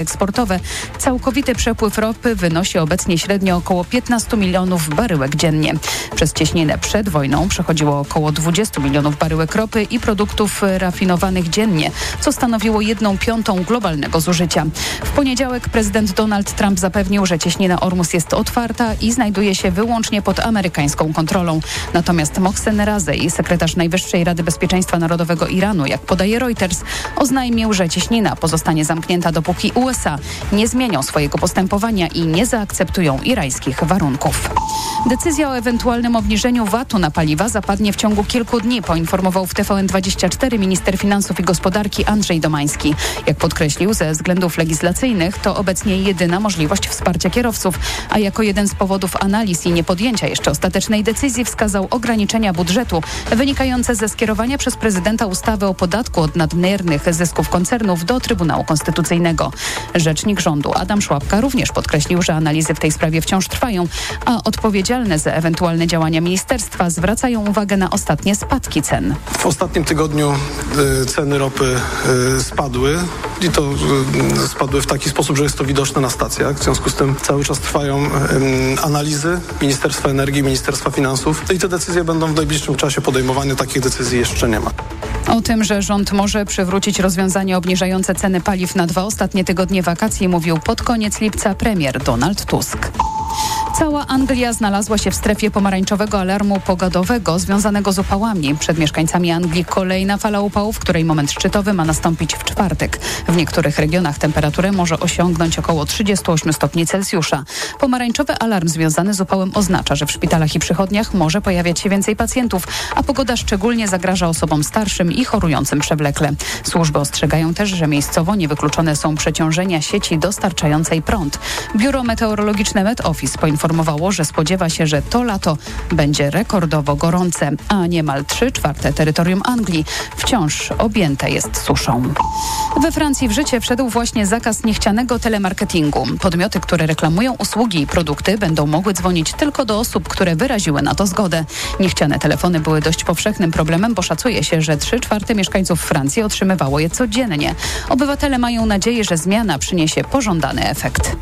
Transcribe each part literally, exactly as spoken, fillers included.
eksportowe. Całkowity przepływ ropy wynosi obecnie średnio około piętnaście milionów baryłek dziennie. Przez cieśninę przed wojną przechodziło około dwadzieścia milionów baryłek ropy i produktów rafinowanych dziennie, co stanowiło jedną piątą globalnego zużycia. W poniedziałek prezydent Donald Trump zapewnił, że cieśnina Ormus jest otwarta i znajduje się wyłącznie pod amerykańską kontrolą. Natomiast Mohsen Razej, sekretarz Najwyższej Rady Bezpieczeństwa Narodowego Iranu, jak podaje Reuters, oznajmił, że cieśnina pozostanie zamknięta, dopóki U S A nie zmienią swojego postępowania i nie zaakceptują irańskich warunków. Decyzja o ewentualnym obniżeniu V A T-u na paliwa zapadnie w ciągu kilku dni, poinformował w T V N dwadzieścia cztery minister finansów i gospodarki Andrzej Domański. Jak podkreślił, ze względów legislacyjnych to obecnie jedyna możliwość wsparcia kierowców, a jako jeden z powodów analiz i niepodjęcia jeszcze ostatecznej decyzji wskazał ograniczenia budżetu wynikające ze skierowania przez prezydenta ustawy o podatku od nadmiernych zysków koncernów do Trybunału Konstytucyjnego. Rzecznik rządu Adam Szłapka również podkreślił, że analizy w tej sprawie wciąż trwają, a odpowiedzialne za ewentualne działania ministerstwa zwracają uwagę na ostatnie spadki cen. W ostatnim tygodniu y, ceny ropy y, spadły i to y, spadły w taki sposób, że jest to widoczne na stacjach. W związku z tym cały czas trwają y, analizy Ministerstwa Energii, Ministerstwa Finansów i te decyzje będą w najbliższym czasie podejmowane. Takich decyzji jeszcze nie ma. O tym, że rząd może przywrócić rozwiązanie obniżające ceny paliw na dwa ostatnie tygodnie wakacji, mówił pod koniec lipca premier Donald Tusk. Cała Anglia znalazła się w strefie pomarańczowego alarmu pogodowego związanego z upałami. Przed mieszkańcami Anglii kolejna fala upałów, której moment szczytowy ma nastąpić w czwartek. W niektórych regionach temperaturę może osiągnąć około trzydzieści osiem stopni Celsjusza. Pomarańczowy alarm związany z upałem oznacza, że w szpitalach i przychodniach może pojawiać się więcej pacjentów, a pogoda szczególnie zagraża osobom starszym i chorującym przewlekle. Służby ostrzegają też, że miejscowo niewykluczone są przeciążenia sieci dostarczającej prąd. Biuro Meteorologiczne Met Office poinformowało, że spodziewa się, że to lato będzie rekordowo gorące, a niemal trzy czwarte terytorium Anglii wciąż objęte jest suszą. We Francji w życie wszedł właśnie zakaz niechcianego telemarketingu. Podmioty, które reklamują usługi i produkty, będą mogły dzwonić tylko do osób, które wyraziły na to zgodę. Niechciane telefony były dość powszechnym problemem, bo szacuje się, że trzy czwarte mieszkańców Francji otrzymywało je codziennie. Obywatele mają nadzieję, że zmiana przyniesie pożądany efekt.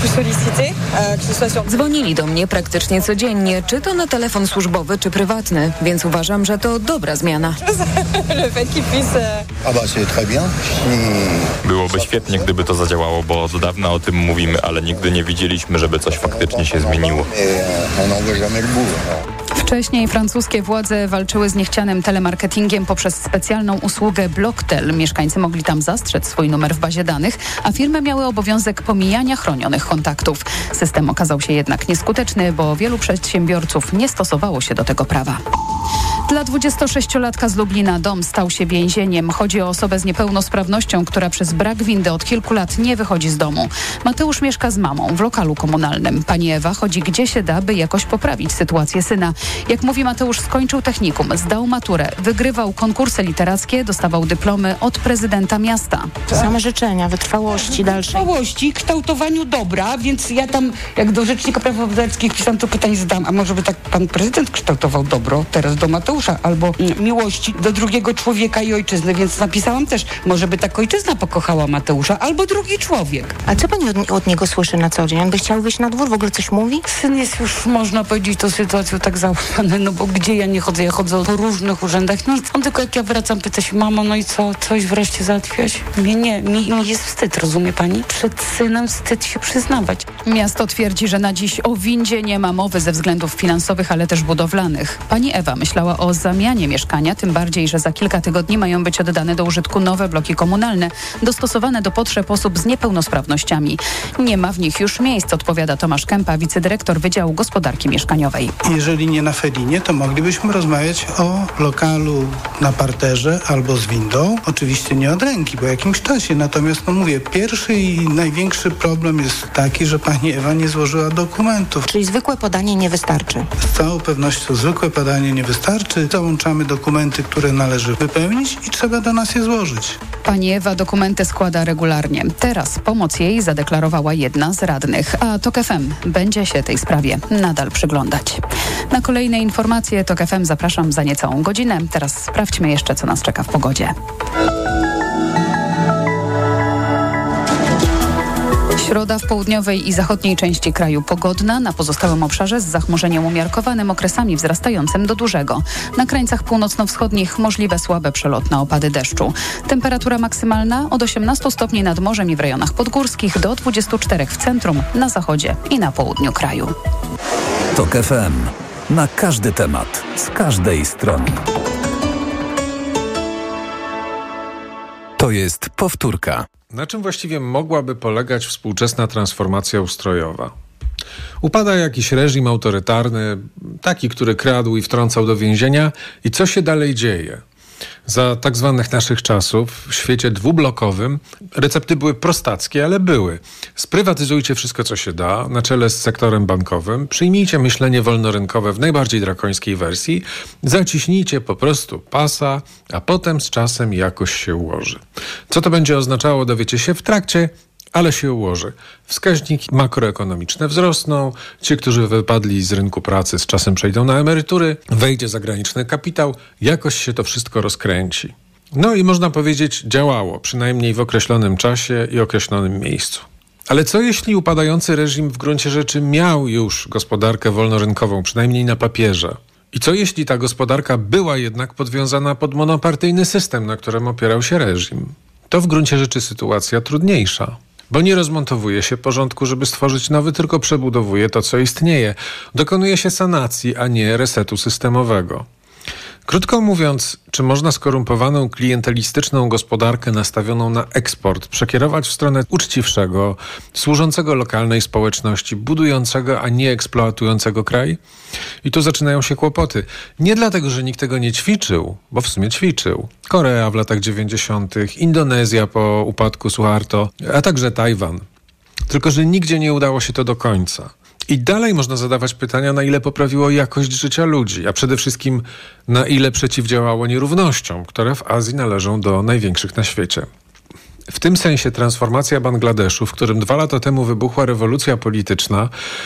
Dzwonili do mnie praktycznie codziennie, czy to na telefon służbowy, czy prywatny, więc uważam, że to dobra zmiana. Byłoby świetnie, gdyby to zadziałało, bo od dawna o tym mówimy, ale nigdy nie widzieliśmy, żeby coś faktycznie się zmieniło. Wcześniej francuskie władze walczyły z niechcianym telemarketingiem poprzez specjalną usługę Blocktel. Mieszkańcy mogli tam zastrzec swój numer w bazie danych, a firmy miały obowiązek pomijania chronionych kontaktów. System okazał się jednak nieskuteczny, bo wielu przedsiębiorców nie stosowało się do tego prawa. Dla dwudziestosześciolatka z Lublina dom stał się więzieniem. Chodzi o osobę z niepełnosprawnością, która przez brak windy od kilku lat nie wychodzi z domu. Mateusz mieszka z mamą w lokalu komunalnym. Pani Ewa chodzi gdzie się da, by jakoś poprawić sytuację syna. Jak mówi Mateusz, skończył technikum, zdał maturę, wygrywał konkursy literackie, dostawał dyplomy od prezydenta miasta. Same życzenia, wytrwałości dalszej. Wytrwałości, kształtowaniu dobra, więc ja tam, jak do Rzecznika Praw Obywatelskich pisałam, to pytań zadam, a może by tak pan prezydent kształtował dobro teraz do Mateusza, albo miłości do drugiego człowieka i ojczyzny, więc napisałam też, może by tak ojczyzna pokochała Mateusza, albo drugi człowiek. A co pani od, od niego słyszy na co dzień? On by chciał wyjść na dwór, w ogóle coś mówi? Syn jest już, można powiedzieć, tą sytuacją tak załamany, no bo gdzie ja nie chodzę? Ja chodzę po różnych urzędach, nic. On tylko jak ja wracam, pyta się, mamo, no i co? Coś wreszcie załatwiłaś? Mnie nie, mi, mi jest wstyd, rozumie pani? Przed synem wstyd się przyznawać. Miasto twierdzi, że na dziś o windzie nie ma mowy ze względów finansowych, ale też budowlanych. Pani Ewa myślała o zamianie mieszkania, tym bardziej, że za kilka tygodni mają być oddane do użytku nowe bloki komunalne, dostosowane do potrzeb osób z niepełnosprawnościami. Nie ma w nich już miejsc, odpowiada Tomasz Kępa, wicedyrektor Wydziału Gospodarki Mieszkaniowej. Jeżeli nie na Felinie, to moglibyśmy rozmawiać o lokalu na parterze albo z windą. Oczywiście nie od ręki, po jakimś czasie. Natomiast, no mówię, pierwszy i największy problem jest taki, że pani Ewa nie złożyła dokumentów. Czyli zwykłe podanie nie wystarczy? Z całą pewnością zwykłe podanie nie wystarczy. Załączamy dokumenty, które należy wypełnić i trzeba do nas je złożyć. Pani Ewa dokumenty składa regularnie. Teraz pomoc jej zadeklarowała jedna z radnych, a TOK F M będzie się tej sprawie nadal przyglądać. Na kolejne informacje TOK F M zapraszam za niecałą godzinę. Teraz sprawdźmy jeszcze, co nas czeka w pogodzie. Środa w południowej i zachodniej części kraju pogodna, na pozostałym obszarze z zachmurzeniem umiarkowanym, okresami wzrastającym do dużego. Na krańcach północno-wschodnich możliwe słabe przelotne opady deszczu. Temperatura maksymalna od osiemnastu stopni nad morzem i w rejonach podgórskich do dwudziestu czterech w centrum, na zachodzie i na południu kraju. TOK F M. Na każdy temat, z każdej strony. To jest powtórka. Na czym właściwie mogłaby polegać współczesna transformacja ustrojowa? Upada jakiś reżim autorytarny, taki, który kradł i wtrącał do więzienia, i co się dalej dzieje? Za tak zwanych naszych czasów, w świecie dwublokowym, recepty były prostackie, ale były. Sprywatyzujcie wszystko, co się da, na czele z sektorem bankowym, przyjmijcie myślenie wolnorynkowe w najbardziej drakońskiej wersji, zaciśnijcie po prostu pasa, a potem z czasem jakoś się ułoży. Co to będzie oznaczało, dowiecie się w trakcie, ale się ułoży. Wskaźniki makroekonomiczne wzrosną, ci, którzy wypadli z rynku pracy, z czasem przejdą na emerytury, wejdzie zagraniczny kapitał, jakoś się to wszystko rozkręci. No i można powiedzieć, działało, przynajmniej w określonym czasie i określonym miejscu. Ale co jeśli upadający reżim w gruncie rzeczy miał już gospodarkę wolnorynkową, przynajmniej na papierze? I co jeśli ta gospodarka była jednak podwiązana pod monopartyjny system, na którym opierał się reżim? To w gruncie rzeczy sytuacja trudniejsza. Bo nie rozmontowuje się porządku, żeby stworzyć nowy, tylko przebudowuje to, co istnieje. Dokonuje się sanacji, a nie resetu systemowego. Krótko mówiąc, czy można skorumpowaną, klientelistyczną gospodarkę nastawioną na eksport przekierować w stronę uczciwszego, służącego lokalnej społeczności, budującego, a nie eksploatującego kraj? I tu zaczynają się kłopoty. Nie dlatego, że nikt tego nie ćwiczył, bo w sumie ćwiczył. Korea w latach dziewięćdziesiątych, Indonezja po upadku Suharto, a także Tajwan. Tylko że nigdzie nie udało się to do końca. I dalej można zadawać pytania, na ile poprawiło jakość życia ludzi, a przede wszystkim na ile przeciwdziałało nierównościom, które w Azji należą do największych na świecie. W tym sensie transformacja Bangladeszu, w którym dwa lata temu wybuchła rewolucja polityczna,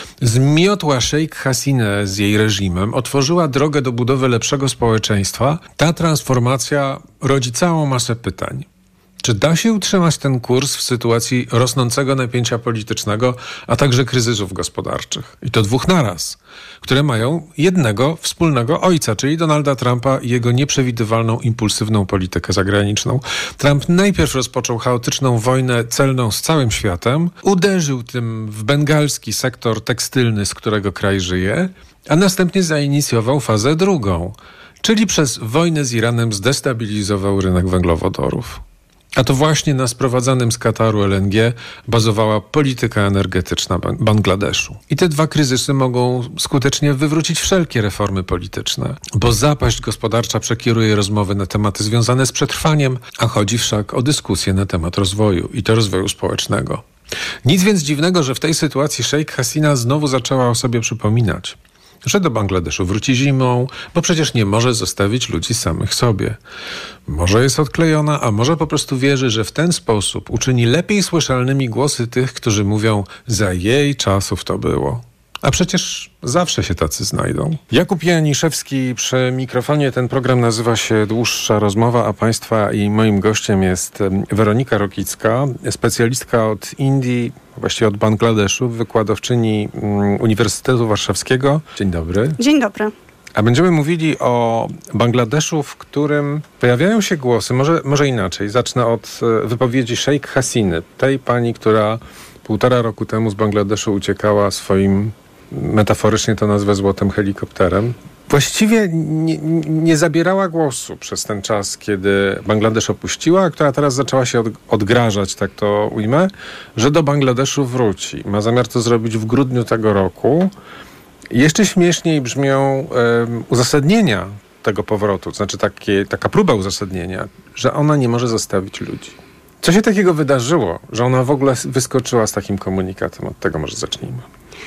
zmiotła Sheikh Hasinę z jej reżimem, otworzyła drogę do budowy lepszego społeczeństwa. Ta transformacja rodzi całą masę pytań. Czy da się utrzymać ten kurs w sytuacji rosnącego napięcia politycznego, a także kryzysów gospodarczych? I to dwóch naraz, które mają jednego wspólnego ojca, czyli Donalda Trumpa i jego nieprzewidywalną, impulsywną politykę zagraniczną. Trump najpierw rozpoczął chaotyczną wojnę celną z całym światem, uderzył tym w bengalski sektor tekstylny, z którego kraj żyje, a następnie zainicjował fazę drugą, czyli przez wojnę z Iranem zdestabilizował rynek węglowodorów. A to właśnie na sprowadzanym z Kataru L N G bazowała polityka energetyczna Bangladeszu. I te dwa kryzysy mogą skutecznie wywrócić wszelkie reformy polityczne, bo zapaść gospodarcza przekieruje rozmowy na tematy związane z przetrwaniem, a chodzi wszak o dyskusję na temat rozwoju i to rozwoju społecznego. Nic więc dziwnego, że w tej sytuacji Sheikh Hasina znowu zaczęła o sobie przypominać, że do Bangladeszu wróci zimą, bo przecież nie może zostawić ludzi samych sobie. Może jest odklejona, a może po prostu wierzy, że w ten sposób uczyni lepiej słyszalnymi głosy tych, którzy mówią, za jej czasów to było. A przecież zawsze się tacy znajdą. Jakub Janiszewski przy mikrofonie. Ten program nazywa się Dłuższa Rozmowa, a Państwa i moim gościem jest Weronika Rokicka, specjalistka od Indii, właściwie od Bangladeszu, wykładowczyni Uniwersytetu Warszawskiego. Dzień dobry. Dzień dobry. A będziemy mówili o Bangladeszu, w którym pojawiają się głosy, może, może inaczej, zacznę od wypowiedzi Sheikh Hasiny, tej pani, która półtora roku temu z Bangladeszu uciekała swoim, metaforycznie to nazwę, złotym helikopterem. Właściwie nie, nie zabierała głosu przez ten czas, kiedy Bangladesz opuściła, a która teraz zaczęła się od, odgrażać, tak to ujmę, że do Bangladeszu wróci. Ma zamiar to zrobić w grudniu tego roku. Jeszcze śmieszniej brzmią um, uzasadnienia tego powrotu, to znaczy takie, taka próba uzasadnienia, że ona nie może zostawić ludzi. Co się takiego wydarzyło, że ona w ogóle wyskoczyła z takim komunikatem? Od tego może zacznijmy.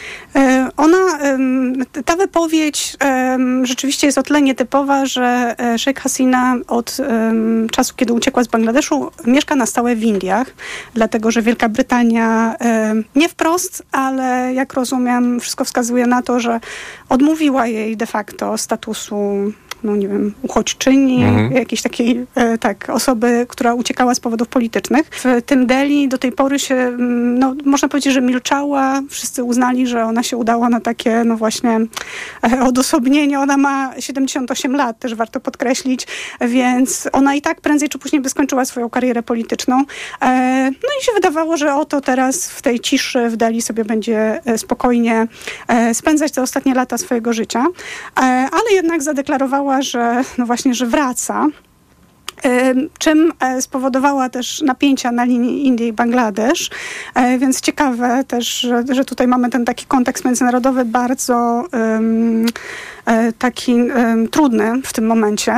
Ona, ta wypowiedź rzeczywiście jest o tyle nietypowa, że Sheikh Hasina od czasu, kiedy uciekła z Bangladeszu, mieszka na stałe w Indiach, dlatego że Wielka Brytania nie wprost, ale jak rozumiem, wszystko wskazuje na to, że odmówiła jej de facto statusu no nie wiem, uchodźczyni, mhm. jakiejś takiej e, tak, osoby, która uciekała z powodów politycznych. W tym Delhi do tej pory się, no można powiedzieć, że milczała. Wszyscy uznali, że ona się udała na takie, no właśnie e, odosobnienie. Ona ma siedemdziesiąt osiem lat, też warto podkreślić, więc ona i tak prędzej czy później by skończyła swoją karierę polityczną. E, no i się wydawało, że oto teraz w tej ciszy w Delhi sobie będzie e, spokojnie e, spędzać te ostatnie lata swojego życia. E, ale jednak zadeklarowała, że no właśnie, że wraca. Czym spowodowała też napięcia na linii Indii i Bangladesz. Więc ciekawe też, że, że tutaj mamy ten taki kontekst międzynarodowy bardzo um, taki um, trudny w tym momencie.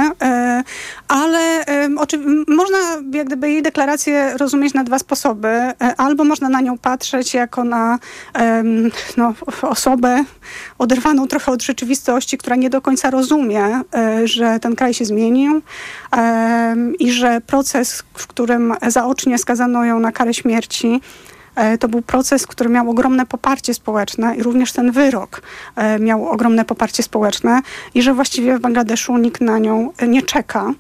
Ale um, oczy- można jak gdyby jej deklarację rozumieć na dwa sposoby. Albo można na nią patrzeć jako na um, no, osobę oderwaną trochę od rzeczywistości, która nie do końca rozumie, że ten kraj się zmienił. I że proces, w którym zaocznie skazano ją na karę śmierci, to był proces, który miał ogromne poparcie społeczne i również ten wyrok miał ogromne poparcie społeczne i że właściwie w Bangladeszu nikt na nią nie czeka.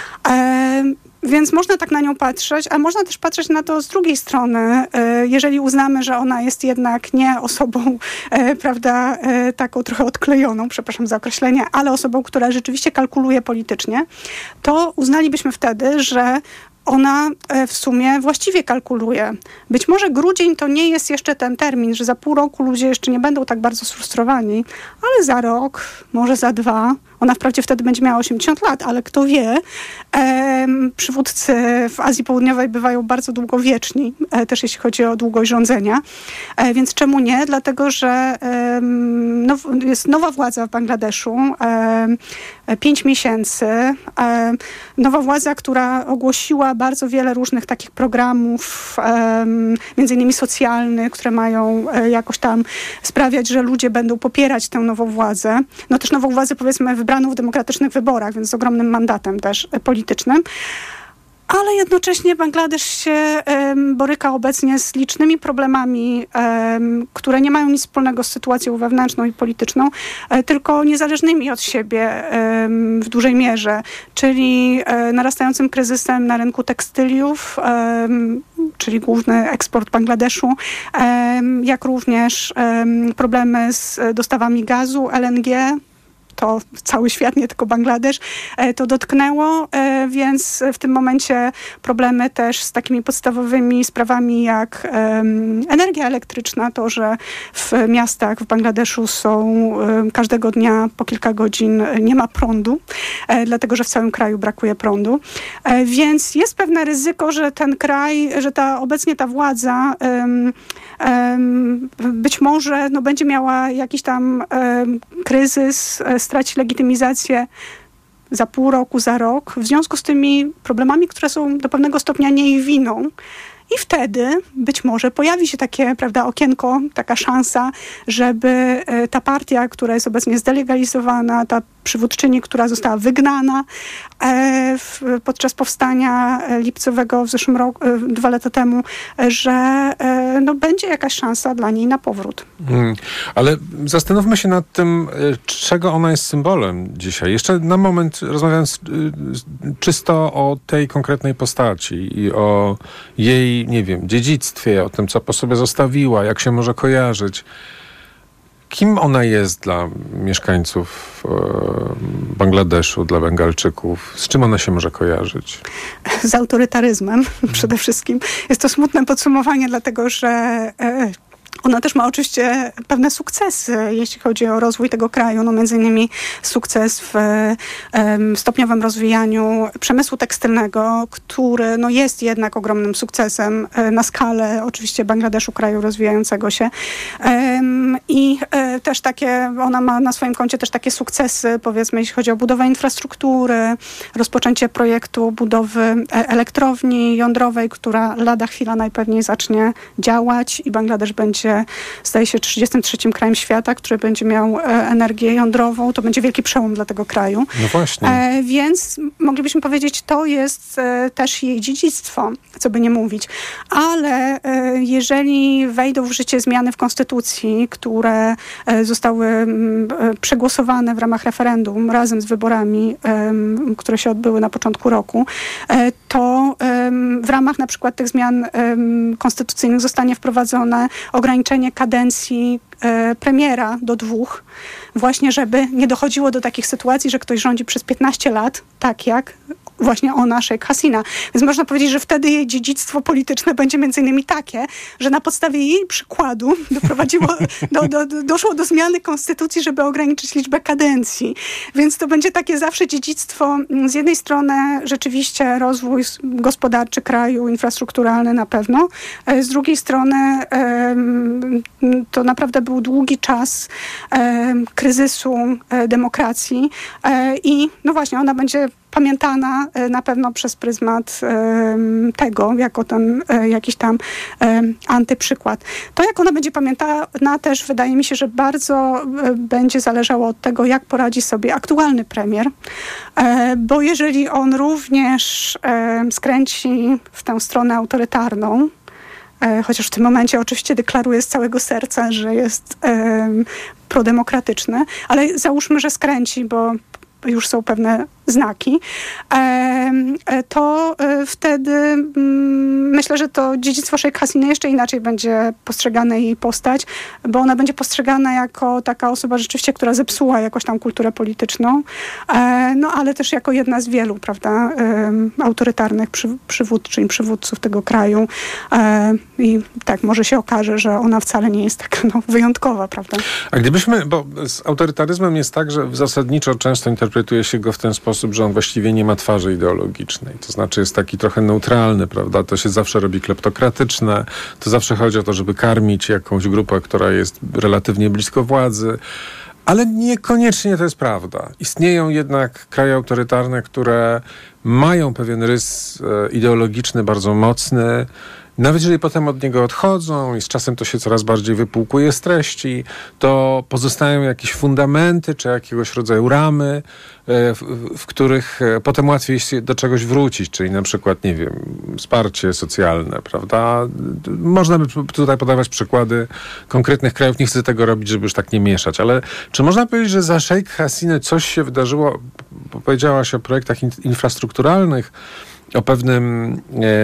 Więc można tak na nią patrzeć, a można też patrzeć na to z drugiej strony, jeżeli uznamy, że ona jest jednak nie osobą, prawda, taką trochę odklejoną, przepraszam za określenie, ale osobą, która rzeczywiście kalkuluje politycznie, to uznalibyśmy wtedy, że ona w sumie właściwie kalkuluje. Być może grudzień to nie jest jeszcze ten termin, że za pół roku ludzie jeszcze nie będą tak bardzo sfrustrowani, ale za rok, może za dwa, ona wprawdzie wtedy będzie miała osiemdziesiąt lat, ale kto wie, e, przywódcy w Azji Południowej bywają bardzo długowieczni, e, też jeśli chodzi o długość rządzenia. E, więc czemu nie? Dlatego, że e, no, jest nowa władza w Bangladeszu, e, pięć miesięcy. E, nowa władza, która ogłosiła bardzo wiele różnych takich programów, e, między innymi socjalnych, które mają e, jakoś tam sprawiać, że ludzie będą popierać tę nową władzę. No też nową władzę, powiedzmy, wybraną w demokratycznych wyborach, więc z ogromnym mandatem też politycznym. Ale jednocześnie Bangladesz się um, boryka obecnie z licznymi problemami, um, które nie mają nic wspólnego z sytuacją wewnętrzną i polityczną, e, tylko niezależnymi od siebie um, w dużej mierze, czyli e, narastającym kryzysem na rynku tekstyliów, um, czyli główny eksport Bangladeszu, um, jak również um, problemy z dostawami gazu, L N G, to cały świat, nie tylko Bangladesz, to dotknęło, więc w tym momencie problemy też z takimi podstawowymi sprawami jak energia elektryczna, to, że w miastach w Bangladeszu są każdego dnia po kilka godzin nie ma prądu, dlatego, że w całym kraju brakuje prądu. Więc jest pewne ryzyko, że ten kraj, że ta obecnie ta władza być może no, będzie miała jakiś tam kryzys, straci legitymizację za pół roku, za rok, w związku z tymi problemami, które są do pewnego stopnia nie jej winą. I wtedy być może pojawi się takie, prawda, okienko, taka szansa, żeby ta partia, która jest obecnie zdelegalizowana, ta przywódczyni, która została wygnana e, w, podczas powstania lipcowego w zeszłym roku, e, dwa lata temu, że e, no, będzie jakaś szansa dla niej na powrót. Hmm, ale zastanówmy się nad tym, czego ona jest symbolem dzisiaj. Jeszcze na moment rozmawiając czysto o tej konkretnej postaci i o jej, nie wiem, dziedzictwie, o tym, co po sobie zostawiła, jak się może kojarzyć. Kim ona jest dla mieszkańców e, Bangladeszu, dla Bengalczyków? Z czym ona się może kojarzyć? Z autorytaryzmem przede wszystkim. Jest to smutne podsumowanie, dlatego że e, ona też ma oczywiście pewne sukcesy, jeśli chodzi o rozwój tego kraju. No między innymi sukces w um, stopniowym rozwijaniu przemysłu tekstylnego, który no, jest jednak ogromnym sukcesem um, na skalę oczywiście Bangladeszu, kraju rozwijającego się. Um, I um, też takie, ona ma na swoim koncie też takie sukcesy, powiedzmy, jeśli chodzi o budowę infrastruktury, rozpoczęcie projektu budowy elektrowni jądrowej, która lada chwila najpewniej zacznie działać i Bangladesz będzie będzie, zdaje się, trzydziestym trzecim krajem świata, który będzie miał energię jądrową. To będzie wielki przełom dla tego kraju. No właśnie. E, więc moglibyśmy powiedzieć, to jest e, też jej dziedzictwo, co by nie mówić. Ale e, jeżeli wejdą w życie zmiany w konstytucji, które e, zostały m, e, przegłosowane w ramach referendum razem z wyborami, e, które się odbyły na początku roku, e, to e, w ramach na przykład tych zmian e, konstytucyjnych zostanie wprowadzone ograniczenie kadencji e, premiera do dwóch, właśnie żeby nie dochodziło do takich sytuacji, że ktoś rządzi przez piętnaście lat, tak jak właśnie ona, Sheikh Hasina. Więc można powiedzieć, że wtedy jej dziedzictwo polityczne będzie między innymi takie, że na podstawie jej przykładu doprowadziło, do, do, do, doszło do zmiany konstytucji, żeby ograniczyć liczbę kadencji. Więc to będzie takie zawsze dziedzictwo, z jednej strony rzeczywiście rozwój gospodarczy kraju, infrastrukturalny na pewno, z drugiej strony to naprawdę był długi czas kryzysu demokracji i no właśnie ona będzie pamiętana na pewno przez pryzmat tego, jako ten jakiś tam antyprzykład. To, jak ona będzie pamiętana, też wydaje mi się, że bardzo będzie zależało od tego, jak poradzi sobie aktualny premier, bo jeżeli on również skręci w tę stronę autorytarną, chociaż w tym momencie oczywiście deklaruje z całego serca, że jest prodemokratyczny, ale załóżmy, że skręci, bo już są pewne znaki, to wtedy myślę, że to dziedzictwo Sheikh Hasiny jeszcze inaczej będzie postrzegane jej postać, bo ona będzie postrzegana jako taka osoba rzeczywiście, która zepsuła jakoś tam kulturę polityczną, no ale też jako jedna z wielu, prawda, autorytarnych przy, przywódczyń, przywódców tego kraju i tak może się okaże, że ona wcale nie jest taka no, wyjątkowa, prawda. A gdybyśmy, bo z autorytaryzmem jest tak, że zasadniczo często interpretuje się go w ten sposób, że on właściwie nie ma twarzy ideologicznej. To znaczy jest taki trochę neutralny, prawda? To się zawsze robi kleptokratyczne. To zawsze chodzi o to, żeby karmić jakąś grupę, która jest relatywnie blisko władzy. Ale niekoniecznie to jest prawda. Istnieją jednak kraje autorytarne, które mają pewien rys ideologiczny bardzo mocny. Nawet jeżeli potem od niego odchodzą i z czasem to się coraz bardziej wypłukuje z treści, to pozostają jakieś fundamenty czy jakiegoś rodzaju ramy, w, w których potem łatwiej się do czegoś wrócić, czyli na przykład, nie wiem, wsparcie socjalne, prawda? Można by tutaj podawać przykłady konkretnych krajów, nie chcę tego robić, żeby już tak nie mieszać, ale czy można powiedzieć, że za Sheikh Hasinę coś się wydarzyło, bo powiedziałaś o projektach in, infrastrukturalnych, o pewnym,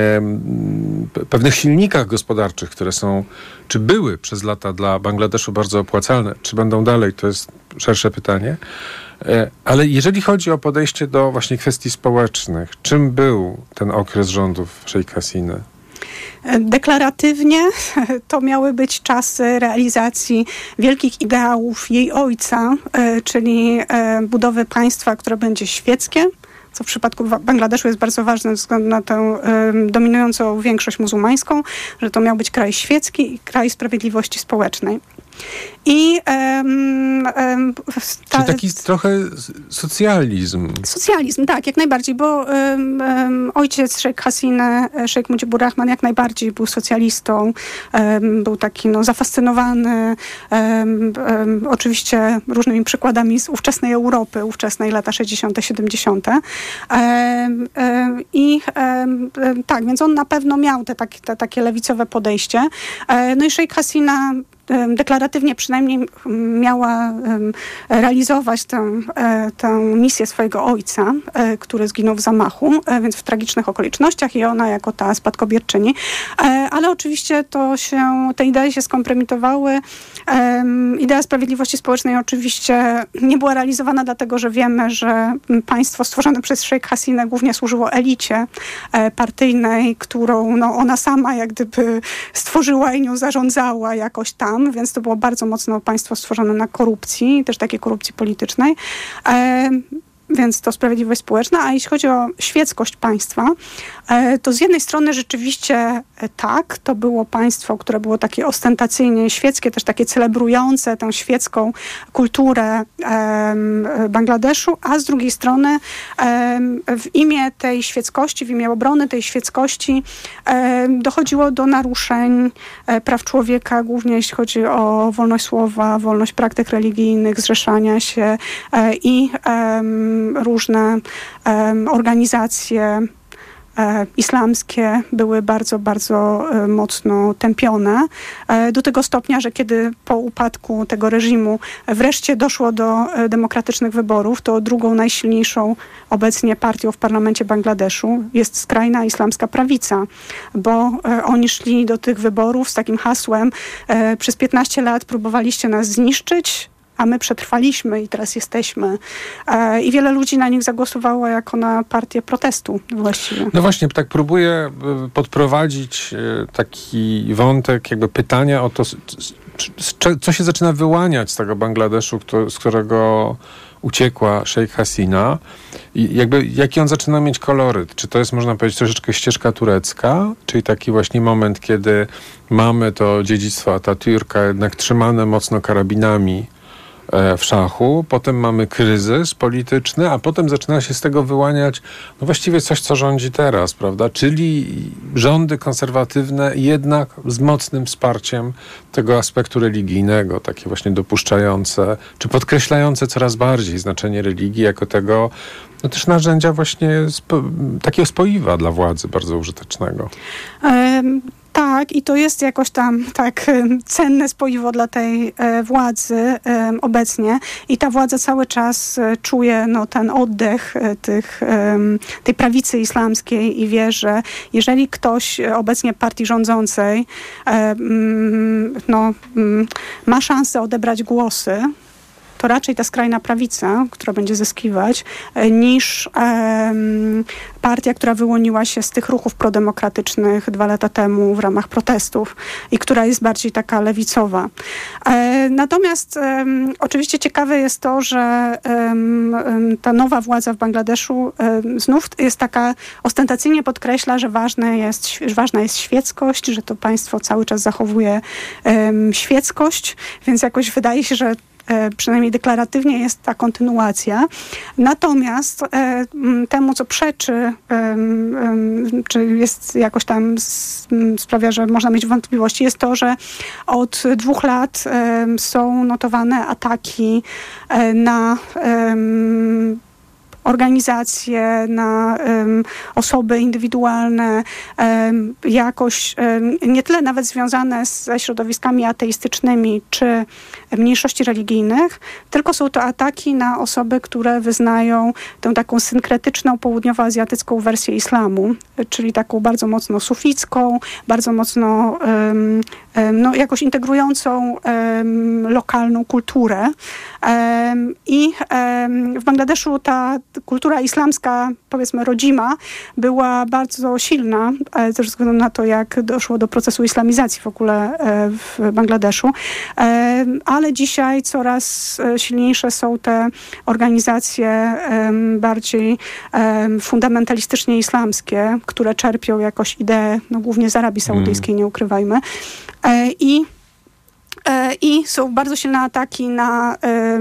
e, pewnych silnikach gospodarczych, które są, czy były przez lata dla Bangladeszu bardzo opłacalne, czy będą dalej, to jest szersze pytanie. E, ale jeżeli chodzi o podejście do właśnie kwestii społecznych, czym był ten okres rządów Sheikh Hasiny? Deklaratywnie to miały być czasy realizacji wielkich ideałów jej ojca, e, czyli e, budowy państwa, które będzie świeckie, co w przypadku Bangladeszu jest bardzo ważne ze względu na tę y, dominującą większość muzułmańską, że to miał być kraj świecki i kraj sprawiedliwości społecznej. I um, um, ta, Czyli taki trochę socjalizm. Socjalizm, tak, jak najbardziej, bo um, um, ojciec Sheikh Hasiny, Sheikh Mujibur Rahman jak najbardziej był socjalistą, um, był taki no, zafascynowany um, um, oczywiście różnymi przykładami z ówczesnej Europy, ówczesnej lata sześćdziesiąte, siedemdziesiąte. Um, um, I um, tak, więc on na pewno miał te, takie, te takie lewicowe podejście. Um, no i Sheikh Hasina deklaratywnie przynajmniej miała realizować tę, tę misję swojego ojca, który zginął w zamachu, więc w tragicznych okolicznościach i ona jako ta spadkobierczyni. Ale oczywiście to się, te idee się skompromitowały. Idea sprawiedliwości społecznej oczywiście nie była realizowana dlatego, że wiemy, że państwo stworzone przez Sheikh Hasinę głównie służyło elicie partyjnej, którą no, ona sama jak gdyby stworzyła i nią zarządzała jakoś tam. Więc to było bardzo mocno państwo stworzone na korupcji, też takiej korupcji politycznej. więc to sprawiedliwość społeczna, a jeśli chodzi o świeckość państwa, to z jednej strony rzeczywiście tak, to było państwo, które było takie ostentacyjnie świeckie, też takie celebrujące tę świecką kulturę Bangladeszu, a z drugiej strony w imię tej świeckości, w imię obrony tej świeckości dochodziło do naruszeń praw człowieka, głównie jeśli chodzi o wolność słowa, wolność praktyk religijnych, zrzeszania się i różne organizacje islamskie były bardzo, bardzo mocno tępione. Do tego stopnia, że kiedy po upadku tego reżimu wreszcie doszło do demokratycznych wyborów, to drugą najsilniejszą obecnie partią w parlamencie Bangladeszu jest skrajna islamska prawica, bo oni szli do tych wyborów z takim hasłem: przez piętnaście lat próbowaliście nas zniszczyć, a my przetrwaliśmy i teraz jesteśmy. E, I wiele ludzi na nich zagłosowało jako na partię protestu właściwie. No właśnie, tak próbuję podprowadzić taki wątek, jakby pytania o to, co się zaczyna wyłaniać z tego Bangladeszu, z którego uciekła Sheikh Hasina i jakby jaki on zaczyna mieć koloryt. Czy to jest, można powiedzieć, troszeczkę ścieżka turecka, czyli taki właśnie moment, kiedy mamy to dziedzictwo Atatürka jednak trzymane mocno karabinami w szachu, potem mamy kryzys polityczny, a potem zaczyna się z tego wyłaniać no właściwie coś, co rządzi teraz, prawda? Czyli rządy konserwatywne jednak z mocnym wsparciem tego aspektu religijnego, takie właśnie dopuszczające, czy podkreślające coraz bardziej znaczenie religii jako tego, no też narzędzia właśnie spo, takiego spoiwa dla władzy bardzo użytecznego. Um. Tak, i to jest jakoś tam tak cenne spoiwo dla tej e, władzy e, obecnie i ta władza cały czas e, czuje no, ten oddech e, tych, e, tej prawicy islamskiej i wie, że jeżeli ktoś obecnie partii rządzącej e, mm, no, mm, ma szansę odebrać głosy, to raczej ta skrajna prawica, która będzie zyskiwać, niż um, partia, która wyłoniła się z tych ruchów prodemokratycznych dwa lata temu w ramach protestów i która jest bardziej taka lewicowa. E, natomiast um, oczywiście ciekawe jest to, że um, ta nowa władza w Bangladeszu um, znów jest taka, ostentacyjnie podkreśla, że ważne jest, ważna jest świeckość, że to państwo cały czas zachowuje um, świeckość, więc jakoś wydaje się, że przynajmniej deklaratywnie jest ta kontynuacja. Natomiast e, temu, co przeczy, e, e, czy jest jakoś tam s, sprawia, że można mieć wątpliwości, jest to, że od dwóch lat e, są notowane ataki e, na e, organizacje, na um, osoby indywidualne, um, jakoś um, nie tyle nawet związane ze środowiskami ateistycznymi czy mniejszości religijnych, tylko są to ataki na osoby, które wyznają tę taką synkretyczną, południowoazjatycką wersję islamu, czyli taką bardzo mocno suficką, bardzo mocno um, um, no, jakoś integrującą um, lokalną kulturę. Um, I um, w Bangladeszu ta kultura islamska, powiedzmy rodzima, była bardzo silna, też ze względu na to, jak doszło do procesu islamizacji w ogóle w Bangladeszu. Ale dzisiaj coraz silniejsze są te organizacje bardziej fundamentalistycznie islamskie, które czerpią jakoś ideę, no głównie z Arabii Saudyjskiej, nie ukrywajmy. I I są bardzo silne ataki na,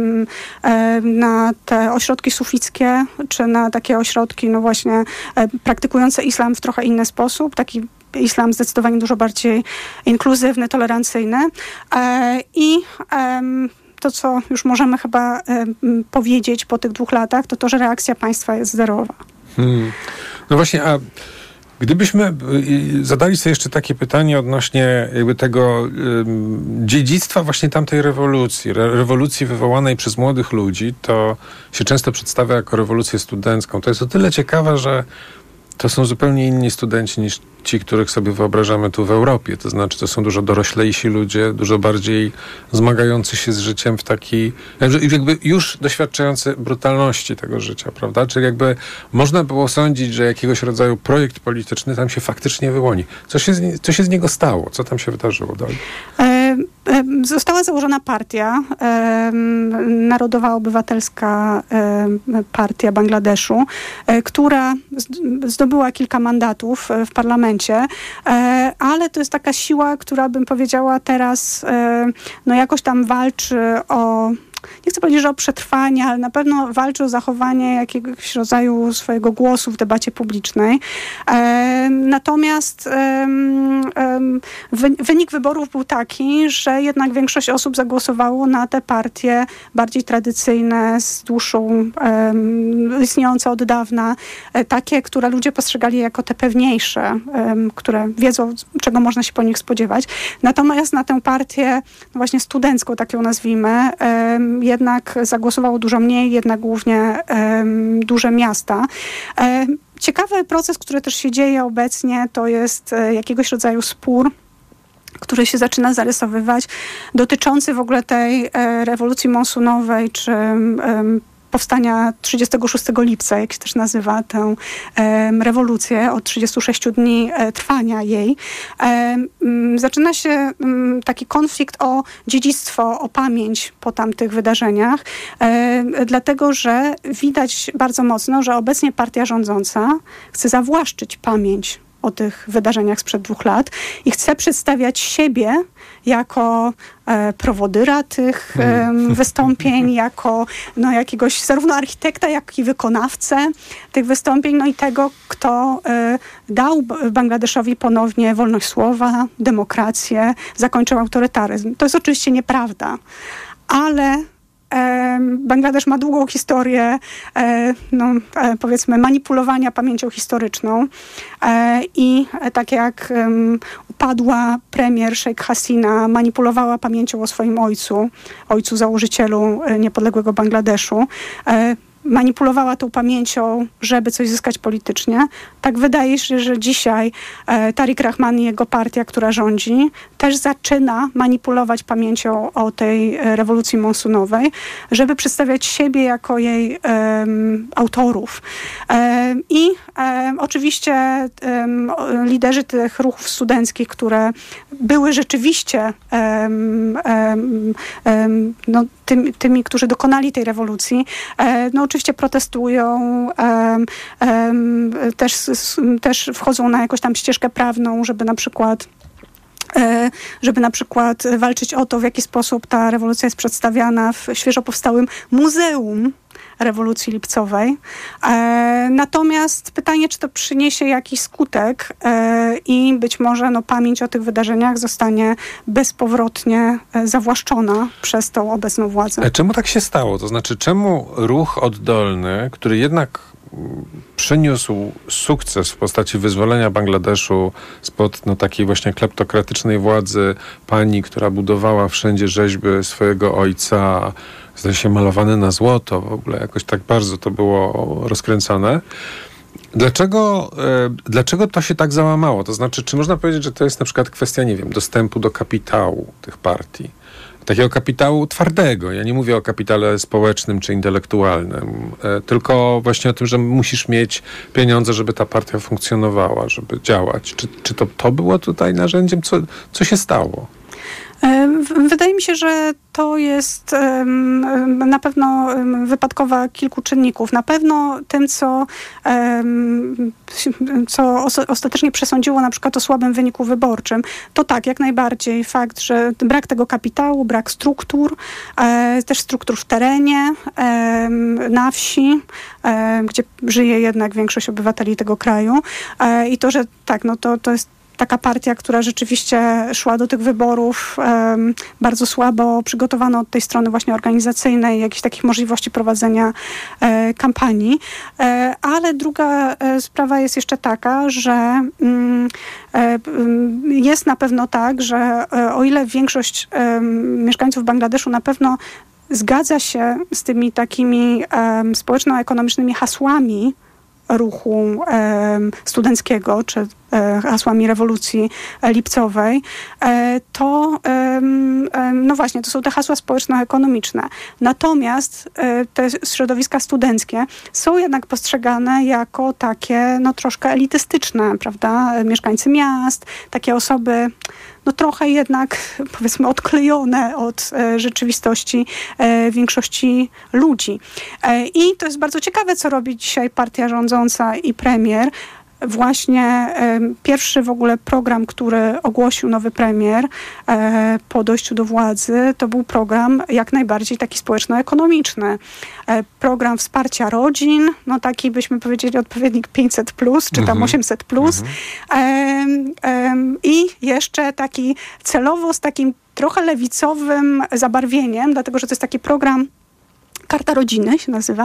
na te ośrodki sufickie, czy na takie ośrodki, no właśnie, praktykujące islam w trochę inny sposób, taki islam zdecydowanie dużo bardziej inkluzywny, tolerancyjny. I to, co już możemy chyba powiedzieć po tych dwóch latach, to to, że reakcja państwa jest zerowa. Hmm. No właśnie, a gdybyśmy zadali sobie jeszcze takie pytanie odnośnie jakby tego um, dziedzictwa właśnie tamtej rewolucji, re- rewolucji wywołanej przez młodych ludzi, to się często przedstawia jako rewolucję studencką. To jest o tyle ciekawe, że to są zupełnie inni studenci niż ci, których sobie wyobrażamy tu w Europie. To znaczy, to są dużo doroślejsi ludzie, dużo bardziej zmagający się z życiem w taki, jakby już doświadczający brutalności tego życia, prawda? Czyli jakby można było sądzić, że jakiegoś rodzaju projekt polityczny tam się faktycznie wyłoni. Co się z, co się z niego stało? Co tam się wydarzyło dalej? E, Została założona partia, Narodowa Obywatelska Partia Bangladeszu, która zdobyła kilka mandatów w parlamencie, ale to jest taka siła, która, bym powiedziała, teraz no jakoś tam walczy o, nie chcę powiedzieć, że o przetrwanie, ale na pewno walczy o zachowanie jakiegoś rodzaju swojego głosu w debacie publicznej. E, natomiast e, e, wy, wynik wyborów był taki, że jednak większość osób zagłosowało na te partie bardziej tradycyjne, z dłuższą, e, istniejące od dawna, e, takie, które ludzie postrzegali jako te pewniejsze, e, które wiedzą, czego można się po nich spodziewać. Natomiast na tę partię, no właśnie studencką, tak ją nazwijmy, e, jednak zagłosowało dużo mniej, jednak głównie um, duże miasta. Um, ciekawy proces, który też się dzieje obecnie, to jest um, jakiegoś rodzaju spór, który się zaczyna zarysowywać, dotyczący w ogóle tej um, rewolucji monsunowej, czy um, powstania trzydziestego szóstego lipca, jak się też nazywa tę e, rewolucję, od trzydziestu sześciu dni e, trwania jej. E, m, zaczyna się m, taki konflikt o dziedzictwo, o pamięć po tamtych wydarzeniach, e, dlatego, że widać bardzo mocno, że obecnie partia rządząca chce zawłaszczyć pamięć o tych wydarzeniach sprzed dwóch lat i chce przedstawiać siebie jako e, prowodyra tych e, wystąpień, jako no, jakiegoś zarówno architekta, jak i wykonawcę tych wystąpień, no i tego, kto e, dał Bangladeszowi ponownie wolność słowa, demokrację, zakończył autorytaryzm. To jest oczywiście nieprawda, ale Bangladesz ma długą historię, no, powiedzmy, manipulowania pamięcią historyczną i tak jak upadła premier Sheikh Hasina, manipulowała pamięcią o swoim ojcu, ojcu założycielu niepodległego Bangladeszu, manipulowała tą pamięcią, żeby coś zyskać politycznie. Tak wydaje się, że dzisiaj e, Tariq Rahman i jego partia, która rządzi, też zaczyna manipulować pamięcią o tej e, rewolucji monsunowej, żeby przedstawiać siebie jako jej e, autorów. E, I e, oczywiście e, liderzy tych ruchów studenckich, które były rzeczywiście e, e, e, no, tymi, tymi, którzy dokonali tej rewolucji, e, no oczywiście protestują, um, um, też, też wchodzą na jakąś tam ścieżkę prawną, żeby na przykład żeby na przykład walczyć o to, w jaki sposób ta rewolucja jest przedstawiana w świeżo powstałym muzeum rewolucji lipcowej. E, natomiast pytanie, czy to przyniesie jakiś skutek e, i być może no, pamięć o tych wydarzeniach zostanie bezpowrotnie e, zawłaszczona przez tą obecną władzę. A czemu tak się stało? To znaczy, czemu ruch oddolny, który jednak przyniósł sukces w postaci wyzwolenia Bangladeszu spod no, takiej właśnie kleptokratycznej władzy pani, która budowała wszędzie rzeźby swojego ojca, zdaje się malowane na złoto, w ogóle jakoś tak bardzo to było rozkręcane. Dlaczego, e, dlaczego to się tak załamało? To znaczy, czy można powiedzieć, że to jest na przykład kwestia, nie wiem, dostępu do kapitału tych partii? Takiego kapitału twardego. Ja nie mówię o kapitale społecznym czy intelektualnym, e, tylko właśnie o tym, że musisz mieć pieniądze, żeby ta partia funkcjonowała, żeby działać. Czy, czy to, to było tutaj narzędziem? Co, co się stało? Wydaje mi się, że to jest um, na pewno um, wypadkowa kilku czynników. Na pewno tym, co, um, co os- ostatecznie przesądziło na przykład o słabym wyniku wyborczym, to tak, jak najbardziej fakt, że brak tego kapitału, brak struktur, e, też struktur w terenie, e, na wsi, e, gdzie żyje jednak większość obywateli tego kraju. E, I to, że tak, no to, to jest taka partia, która rzeczywiście szła do tych wyborów um, bardzo słabo przygotowana od tej strony właśnie organizacyjnej, jakichś takich możliwości prowadzenia e, kampanii. E, ale druga e, sprawa jest jeszcze taka, że mm, e, jest na pewno tak, że e, o ile większość e, mieszkańców Bangladeszu na pewno zgadza się z tymi takimi e, społeczno-ekonomicznymi hasłami ruchu e, studenckiego, czy e, hasłami rewolucji lipcowej, e, to e, no właśnie, to są te hasła społeczno-ekonomiczne. Natomiast te środowiska studenckie są jednak postrzegane jako takie, no troszkę elitystyczne, prawda? Mieszkańcy miast, takie osoby, no trochę jednak, powiedzmy, odklejone od e, rzeczywistości e, większości ludzi. E, I to jest bardzo ciekawe, co robi dzisiaj partia rządząca i premier. Właśnie e, pierwszy w ogóle program, który ogłosił nowy premier e, po dojściu do władzy, to był program jak najbardziej taki społeczno-ekonomiczny. E, program wsparcia rodzin, no taki byśmy powiedzieli odpowiednik pięćset plus, czy tam mhm. osiemset plus. Mhm. E, e, I jeszcze taki celowo z takim trochę lewicowym zabarwieniem, dlatego że to jest taki program Karta Rodziny się nazywa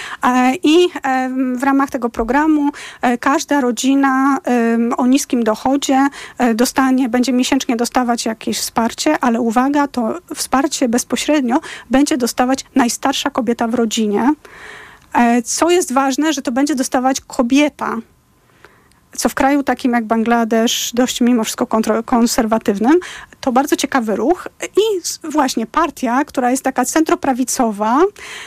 i w ramach tego programu każda rodzina o niskim dochodzie dostanie, będzie miesięcznie dostawać jakieś wsparcie, ale uwaga, to wsparcie bezpośrednio będzie dostawać najstarsza kobieta w rodzinie. Co jest ważne, że to będzie dostawać kobieta, co w kraju takim jak Bangladesz, dość mimo wszystko kontro- konserwatywnym, to bardzo ciekawy ruch. I właśnie partia, która jest taka centroprawicowa,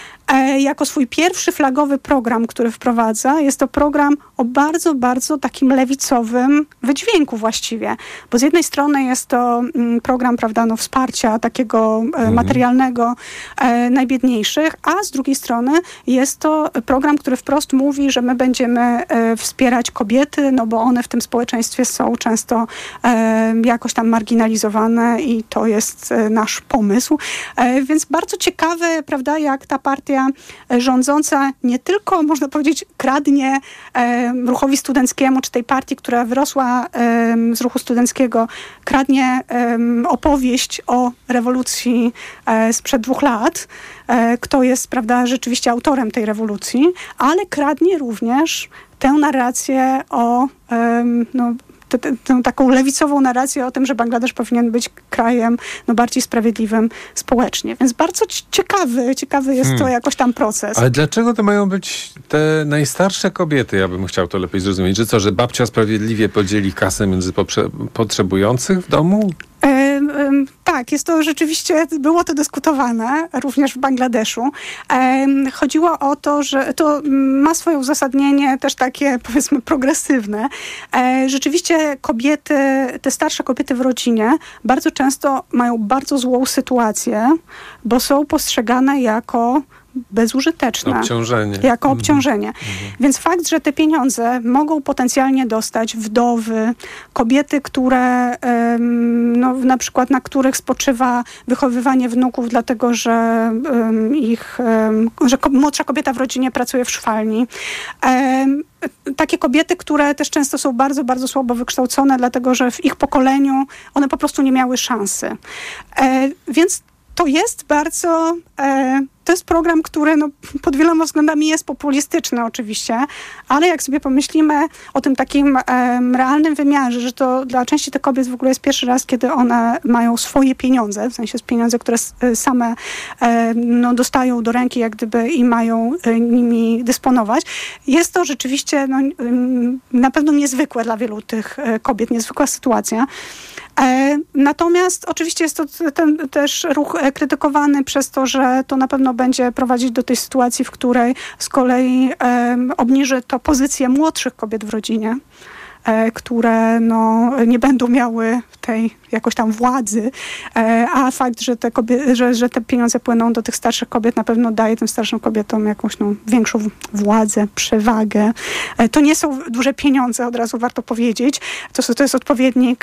e, jako swój pierwszy flagowy program, który wprowadza, jest to program o bardzo, bardzo takim lewicowym wydźwięku właściwie. Bo z jednej strony jest to mm, program, prawda, no, wsparcia takiego e, mhm. materialnego e, najbiedniejszych, a z drugiej strony jest to program, który wprost mówi, że my będziemy e, wspierać kobiety, no bo one w tym społeczeństwie są często e, jakoś tam marginalizowane i to jest e, nasz pomysł. E, więc bardzo ciekawe, prawda, jak ta partia rządząca nie tylko, można powiedzieć, kradnie e, ruchowi studenckiemu, czy tej partii, która wyrosła e, z ruchu studenckiego, kradnie e, opowieść o rewolucji e, sprzed dwóch lat, e, kto jest, prawda, rzeczywiście autorem tej rewolucji, ale kradnie również tę narrację o e, no, Tę, tę taką lewicową narrację o tym, że Bangladesz powinien być krajem no, bardziej sprawiedliwym społecznie. Więc bardzo ciekawy, ciekawy jest hmm. to jakoś tam proces. Ale dlaczego to mają być te najstarsze kobiety? Ja bym chciał to lepiej zrozumieć. Że co, że babcia sprawiedliwie podzieli kasę między poprze- potrzebujących w domu? E, e, tak, jest to rzeczywiście, było to dyskutowane również w Bangladeszu. E, chodziło o to, że to ma swoje uzasadnienie też takie, powiedzmy, progresywne. E, rzeczywiście kobiety, te starsze kobiety w rodzinie bardzo często mają bardzo złą sytuację, bo są postrzegane jako bezużyteczne. Obciążenie. Jako obciążenie. Mhm. Więc fakt, że te pieniądze mogą potencjalnie dostać wdowy, kobiety, które no, na przykład na których spoczywa wychowywanie wnuków, dlatego że um, ich, um, że młodsza kobieta w rodzinie pracuje w szwalni. Um, takie kobiety, które też często są bardzo, bardzo słabo wykształcone, dlatego że w ich pokoleniu one po prostu nie miały szansy. E, więc to jest bardzo, e, to jest program, który no, pod wieloma względami jest populistyczny oczywiście, ale jak sobie pomyślimy o tym takim e, realnym wymiarze, że to dla części tych kobiet w ogóle jest pierwszy raz, kiedy one mają swoje pieniądze, w sensie pieniądze, które same e, no, dostają do ręki, jak gdyby i mają e, nimi dysponować. Jest to rzeczywiście no, na pewno niezwykłe dla wielu tych kobiet, niezwykła sytuacja. E, natomiast oczywiście jest to ten też ruch krytykowany przez to, że to na pewno będzie prowadzić do tej sytuacji, w której z kolei e, obniży to pozycję młodszych kobiet w rodzinie, e, które no, nie będą miały tej jakoś tam władzy, e, a fakt, że te, kobiety, że, że te pieniądze płyną do tych starszych kobiet, na pewno daje tym starszym kobietom jakąś no, większą władzę, przewagę. E, to nie są duże pieniądze, od razu warto powiedzieć. To, to jest odpowiednik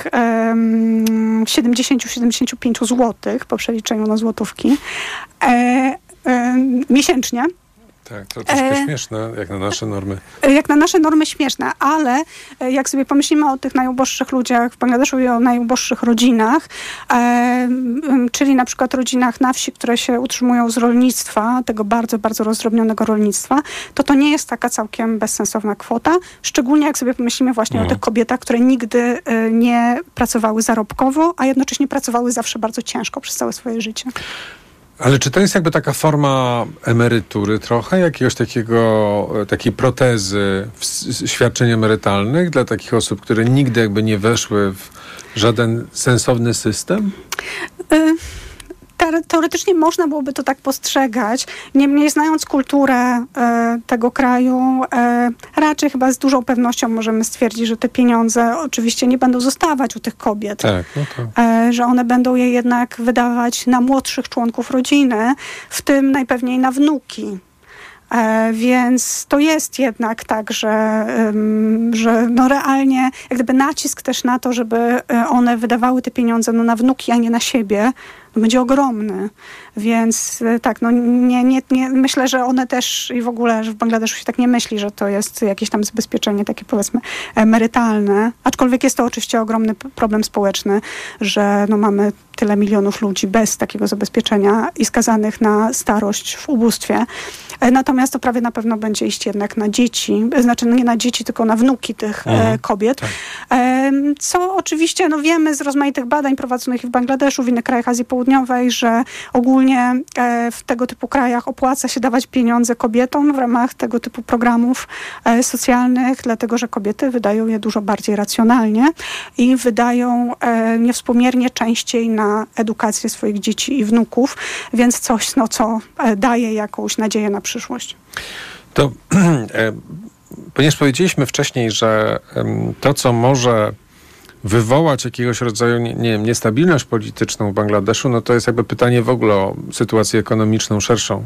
e, siedemdziesiąt do siedemdziesięciu pięciu złotych po przeliczeniu na złotówki e, e, miesięcznie. Tak, to troszkę e, śmieszne, jak na nasze normy. Jak na nasze normy śmieszne, ale jak sobie pomyślimy o tych najuboższych ludziach w Bangladeszu i o najuboższych rodzinach, e, czyli na przykład rodzinach na wsi, które się utrzymują z rolnictwa, tego bardzo, bardzo rozdrobnionego rolnictwa, to to nie jest taka całkiem bezsensowna kwota, szczególnie jak sobie pomyślimy właśnie no. o tych kobietach, które nigdy e, nie pracowały zarobkowo, a jednocześnie pracowały zawsze bardzo ciężko przez całe swoje życie. Ale czy to jest jakby taka forma emerytury trochę, jakiegoś takiego, takiej protezy w świadczeń emerytalnych dla takich osób, które nigdy jakby nie weszły w żaden sensowny system? Y- teoretycznie można byłoby to tak postrzegać. Niemniej znając kulturę e, tego kraju, e, raczej chyba z dużą pewnością możemy stwierdzić, że te pieniądze oczywiście nie będą zostawać u tych kobiet. Tak, no to... e, że one będą je jednak wydawać na młodszych członków rodziny, w tym najpewniej na wnuki. E, więc to jest jednak tak, że, ym, że no realnie jak gdyby nacisk też na to, żeby one wydawały te pieniądze no na wnuki, a nie na siebie, no będzie ogromny. Więc tak, no nie, nie, nie, myślę, że one też i w ogóle, że w Bangladeszu się tak nie myśli, że to jest jakieś tam zabezpieczenie takie powiedzmy emerytalne. Aczkolwiek jest to oczywiście ogromny problem społeczny, że no mamy tyle milionów ludzi bez takiego zabezpieczenia i skazanych na starość w ubóstwie. Natomiast to prawie na pewno będzie iść jednak na dzieci, znaczy nie na dzieci, tylko na wnuki tych mhm. e, kobiet. Tak. E, co oczywiście no wiemy z rozmaitych badań prowadzonych w Bangladeszu, w innych krajach Azji Południowej, że ogólnie e, w tego typu krajach opłaca się dawać pieniądze kobietom w ramach tego typu programów e, socjalnych, dlatego że kobiety wydają je dużo bardziej racjonalnie i wydają e, niewspółmiernie częściej na edukację swoich dzieci i wnuków, więc coś, no, co e, daje jakąś nadzieję na przyszłość. To, e, ponieważ powiedzieliśmy wcześniej, że e, to, co może wywołać jakiegoś rodzaju nie, nie wiem, niestabilność polityczną w Bangladeszu, no to jest jakby pytanie w ogóle o sytuację ekonomiczną szerszą.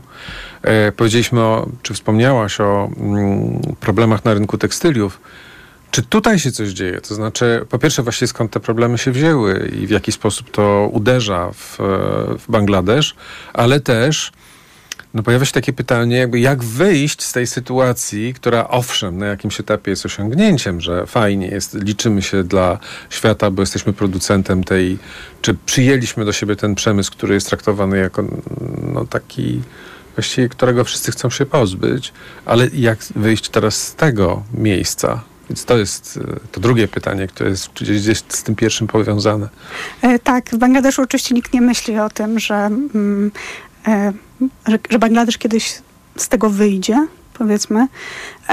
E, powiedzieliśmy, o, czy wspomniałaś o mm, problemach na rynku tekstyliów. Czy tutaj się coś dzieje? To znaczy, po pierwsze właściwie skąd te problemy się wzięły i w jaki sposób to uderza w, w Bangladesz, ale też no pojawia się takie pytanie, jakby jak wyjść z tej sytuacji, która owszem, na jakimś etapie jest osiągnięciem, że fajnie jest, liczymy się dla świata, bo jesteśmy producentem tej, czy przyjęliśmy do siebie ten przemysł, który jest traktowany jako no taki, właściwie którego wszyscy chcą się pozbyć, ale jak wyjść teraz z tego miejsca? Więc to jest to drugie pytanie, które jest gdzieś z tym pierwszym powiązane. E, tak, w Bangladeszu oczywiście nikt nie myśli o tym, że, mm, e, że, że Bangladesz kiedyś z tego wyjdzie, powiedzmy. E,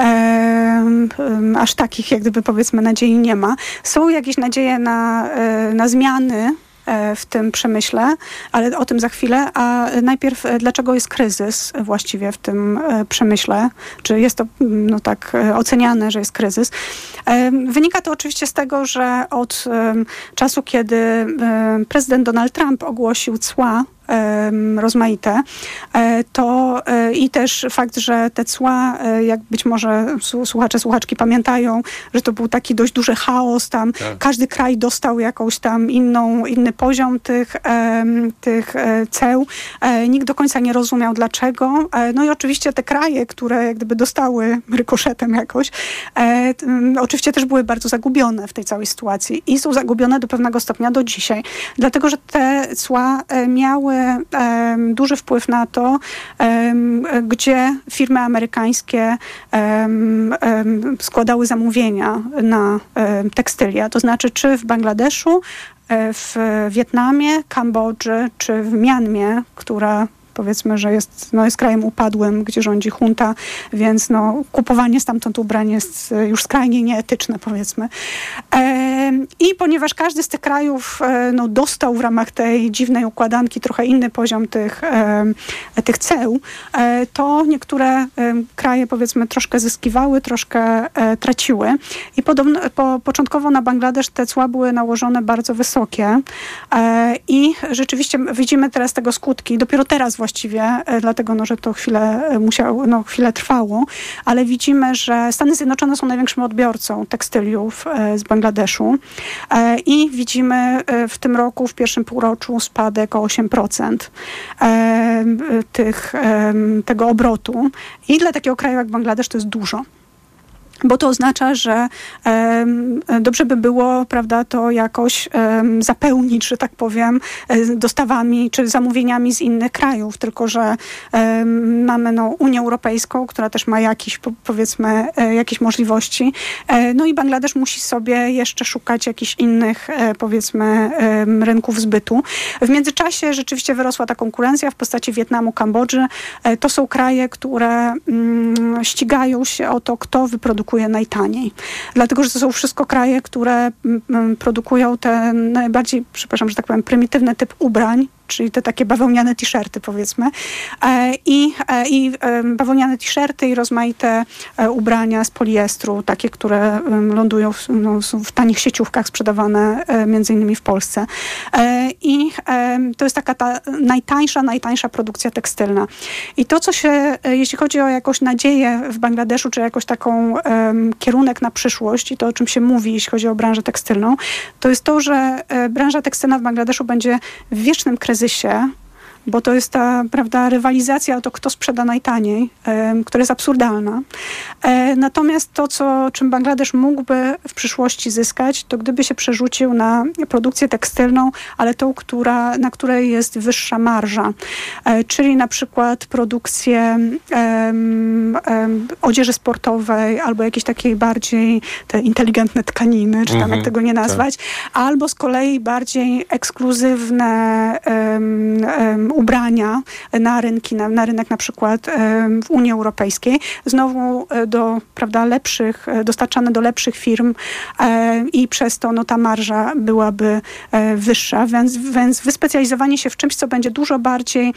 e, aż takich, jak gdyby powiedzmy, nadziei nie ma. Są jakieś nadzieje na, e, na zmiany w tym przemyśle, ale o tym za chwilę. A najpierw, dlaczego jest kryzys właściwie w tym przemyśle? Czy jest to no tak oceniane, że jest kryzys? Wynika to oczywiście z tego, że od czasu, kiedy prezydent Donald Trump ogłosił cła rozmaite, to i też fakt, że te cła, jak być może słuchacze, słuchaczki pamiętają, że to był taki dość duży chaos tam. Tak. Każdy kraj dostał jakąś tam inną, inny poziom tych, tych ceł. Nikt do końca nie rozumiał dlaczego. No i oczywiście te kraje, które jak gdyby dostały rykoszetem jakoś, oczywiście też były bardzo zagubione w tej całej sytuacji i są zagubione do pewnego stopnia do dzisiaj. Dlatego, że te cła miały duży wpływ na to, gdzie firmy amerykańskie składały zamówienia na tekstylia. To znaczy, czy w Bangladeszu, w Wietnamie, Kambodży, czy w Mianmie, która powiedzmy, że jest, no, jest krajem upadłym, gdzie rządzi junta, więc no, kupowanie stamtąd ubrań jest już skrajnie nieetyczne, powiedzmy. E, I ponieważ każdy z tych krajów e, no, dostał w ramach tej dziwnej układanki trochę inny poziom tych, e, tych ceł, e, to niektóre e, kraje, powiedzmy, troszkę zyskiwały, troszkę e, traciły. I podobno, po, początkowo na Bangladesz te cła były nałożone bardzo wysokie e, i rzeczywiście widzimy teraz tego skutki. Dopiero teraz właśnie właściwie, dlatego no, że to chwilę musiało, no, chwilę trwało, ale widzimy, że Stany Zjednoczone są największym odbiorcą tekstyliów z Bangladeszu i widzimy w tym roku, w pierwszym półroczu spadek o osiem procent tych, tego obrotu i dla takiego kraju jak Bangladesz to jest dużo. Bo to oznacza, że um, dobrze by było, prawda, to jakoś um, zapełnić, że tak powiem, dostawami czy zamówieniami z innych krajów. Tylko, że um, mamy no, Unię Europejską, która też ma jakieś, po, powiedzmy, e, jakieś możliwości. E, no i Bangladesz musi sobie jeszcze szukać jakichś innych, e, powiedzmy, e, rynków zbytu. W międzyczasie rzeczywiście wyrosła ta konkurencja w postaci Wietnamu, Kambodży. E, to są kraje, które mm, ścigają się o to, kto wyprodukuje najtaniej. Dlatego, że to są wszystko kraje, które m, produkują ten najbardziej, przepraszam, że tak powiem, prymitywny typ ubrań, czyli te takie bawełniane t-shirty, powiedzmy. I, i bawełniane t-shirty i rozmaite ubrania z poliestru, takie, które lądują w, no, są w tanich sieciówkach sprzedawane między innymi w Polsce. I to jest taka ta najtańsza, najtańsza produkcja tekstylna. I to, co się, jeśli chodzi o jakąś nadzieję w Bangladeszu, czy jakoś taką um, kierunek na przyszłość i to, o czym się mówi, jeśli chodzi o branżę tekstylną, to jest to, że e, branża tekstylna w Bangladeszu będzie w wiecznym kryzysie, bo to jest ta, prawda, rywalizacja o to, kto sprzeda najtaniej, e, która jest absurdalna. E, natomiast to, co, czym Bangladesz mógłby w przyszłości zyskać, to gdyby się przerzucił na produkcję tekstylną, ale tą, która, na której jest wyższa marża. E, czyli na przykład produkcję e, e, odzieży sportowej albo jakiejś takiej bardziej te inteligentne tkaniny, czy tam mm-hmm, jak tego nie nazwać, tak. Albo z kolei bardziej ekskluzywne um, um, ubrania na rynki, na, na rynek na przykład w Unii Europejskiej, znowu do, prawda, lepszych, dostarczane do lepszych firm i przez to no, ta marża byłaby wyższa, więc, więc wyspecjalizowanie się w czymś, co będzie dużo bardziej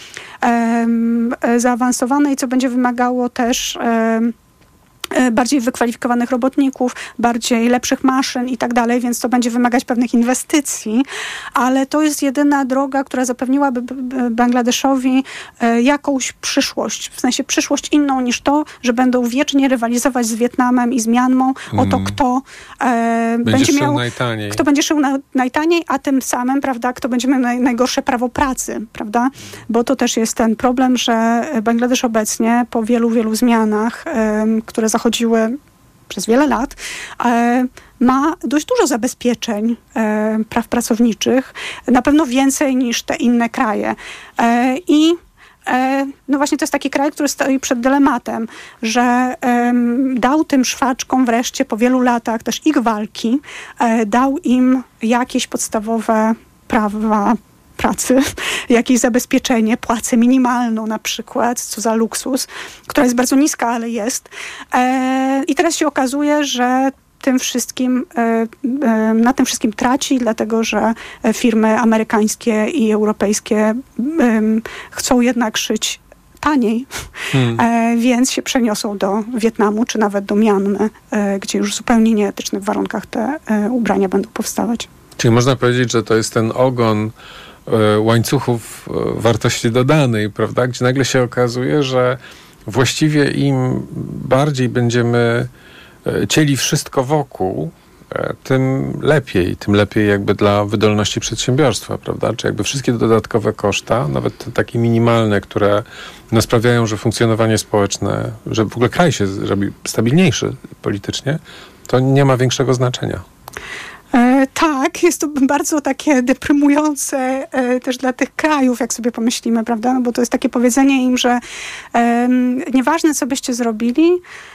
um, zaawansowane i co będzie wymagało też um, bardziej wykwalifikowanych robotników, bardziej lepszych maszyn i tak dalej, więc to będzie wymagać pewnych inwestycji, ale to jest jedyna droga, która zapewniłaby Bangladeszowi jakąś przyszłość, w sensie przyszłość inną niż to, że będą wiecznie rywalizować z Wietnamem i z Mianmą mm. o to, kto e, będzie, będzie miał, najtaniej. kto będzie szył na, najtaniej, a tym samym, prawda, kto będzie miał naj, najgorsze prawo pracy, prawda, bo to też jest ten problem, że Bangladesz obecnie po wielu, wielu zmianach, e, które zachodziły przez wiele lat, e, ma dość dużo zabezpieczeń e, praw pracowniczych, na pewno więcej niż te inne kraje. E, I e, no właśnie to jest taki kraj, który stoi przed dylematem, że e, dał tym szwaczkom wreszcie po wielu latach też ich walki, e, dał im jakieś podstawowe prawa pracy, jakieś zabezpieczenie, płacę minimalną na przykład, co za luksus, która jest bardzo niska, ale jest. E, I teraz się okazuje, że tym wszystkim, e, e, na tym wszystkim traci, dlatego że firmy amerykańskie i europejskie e, chcą jednak szyć taniej, hmm. e, więc się przeniosą do Wietnamu, czy nawet do Mianmy, e, gdzie już w zupełnie nieetycznych warunkach te e, ubrania będą powstawać. Czyli można powiedzieć, że to jest ten ogon łańcuchów wartości dodanej, prawda? Gdzie nagle się okazuje, że właściwie im bardziej będziemy cieli wszystko wokół, tym lepiej. Tym lepiej jakby dla wydolności przedsiębiorstwa, prawda? Czy jakby wszystkie dodatkowe koszta, nawet te takie minimalne, które no, sprawiają, że funkcjonowanie społeczne, że w ogóle kraj się robi stabilniejszy politycznie, to nie ma większego znaczenia. E, tak, jest to bardzo takie deprymujące e, też dla tych krajów, jak sobie pomyślimy, prawda? No bo to jest takie powiedzenie im, że e, nieważne, co byście zrobili,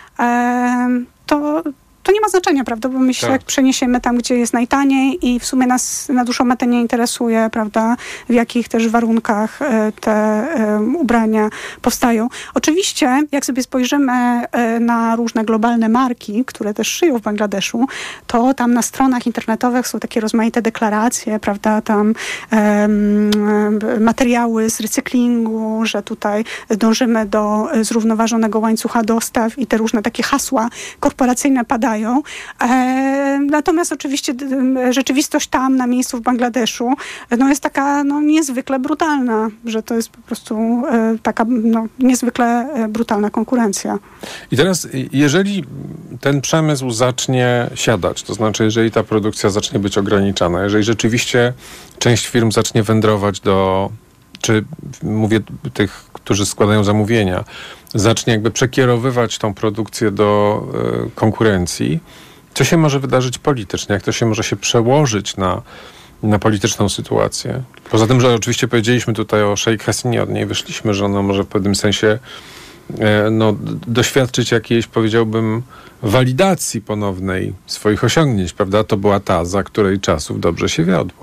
e, to to nie ma znaczenia, prawda? Bo my się tak. przeniesiemy tam, gdzie jest najtaniej i w sumie nas na dłuższą metę nie interesuje, prawda? W jakich też warunkach te um, ubrania powstają. Oczywiście, jak sobie spojrzymy na różne globalne marki, które też szyją w Bangladeszu, to tam na stronach internetowych są takie rozmaite deklaracje, prawda? Tam um, materiały z recyklingu, że tutaj dążymy do zrównoważonego łańcucha dostaw i te różne takie hasła korporacyjne padają. E, natomiast oczywiście d- rzeczywistość tam na miejscu w Bangladeszu no jest taka no, niezwykle brutalna, że to jest po prostu e, taka no, niezwykle e, brutalna konkurencja. I teraz, jeżeli ten przemysł zacznie siadać, to znaczy, jeżeli ta produkcja zacznie być ograniczana, jeżeli rzeczywiście część firm zacznie wędrować do, czy mówię tych, którzy składają zamówienia, zacznie jakby przekierowywać tą produkcję do y, konkurencji, co się może wydarzyć politycznie? Jak to się może się przełożyć na, na polityczną sytuację? Poza tym, że oczywiście powiedzieliśmy tutaj o Sheikh Hasinie, od niej wyszliśmy, że ona może w pewnym sensie y, no, doświadczyć jakiejś, powiedziałbym, walidacji ponownej swoich osiągnięć, prawda? To była ta, za której czasów dobrze się wiodło.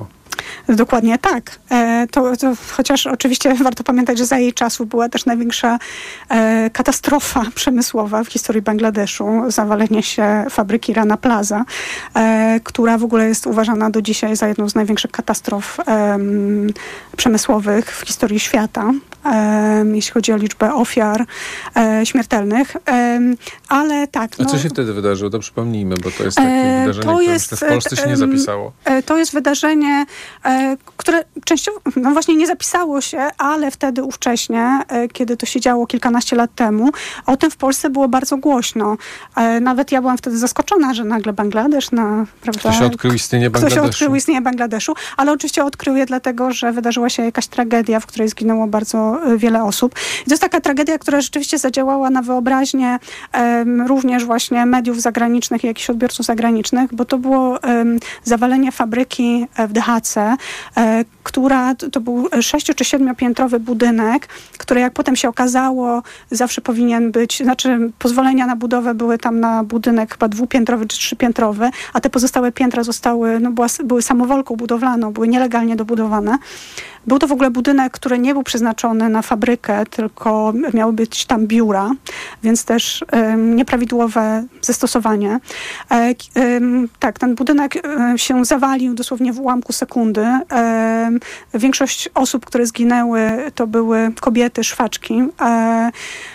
Dokładnie tak. E, to, to, chociaż oczywiście warto pamiętać, że za jej czasów była też największa e, katastrofa przemysłowa w historii Bangladeszu, zawalenie się fabryki Rana Plaza, e, która w ogóle jest uważana do dzisiaj za jedną z największych katastrof e, przemysłowych w historii świata, e, jeśli chodzi o liczbę ofiar e, śmiertelnych. E, ale tak. A no, co się wtedy wydarzyło? To przypomnijmy, bo to jest takie e, wydarzenie, to które jest, w Polsce się nie zapisało. E, to jest wydarzenie, e, które częściowo, no właśnie nie zapisało się, ale wtedy ówcześnie, e, kiedy to się działo kilkanaście lat temu, o tym w Polsce było bardzo głośno. E, nawet ja byłam wtedy zaskoczona, że nagle Bangladesz, na, prawda? Kto się odkrył istnienie Bangladeszu. Kto się odkrył istnienie Bangladeszu, ale oczywiście odkrył je dlatego, że wydarzyła się jakaś tragedia, w której zginęło bardzo wiele osób. I to jest taka tragedia, która rzeczywiście zadziałała na wyobraźnię e, również właśnie mediów zagranicznych i jakichś odbiorców zagranicznych, bo to było e, zawalenie fabryki w Dhatse, e, która, to był sześcio- czy siedmiopiętrowy budynek, który jak potem się okazało, zawsze powinien być, znaczy pozwolenia na budowę były tam na budynek chyba dwupiętrowy czy trzypiętrowy, a te pozostałe piętra zostały, no była, były samowolką budowlaną, były nielegalnie dobudowane. Był to w ogóle budynek, który nie był przeznaczony na fabrykę, tylko miały być tam biura, więc też um, nieprawidłowe zastosowanie. E, um, tak, ten budynek um, się zawalił dosłownie w ułamku sekundy. Um, większość osób, które zginęły, to były kobiety, szwaczki. E,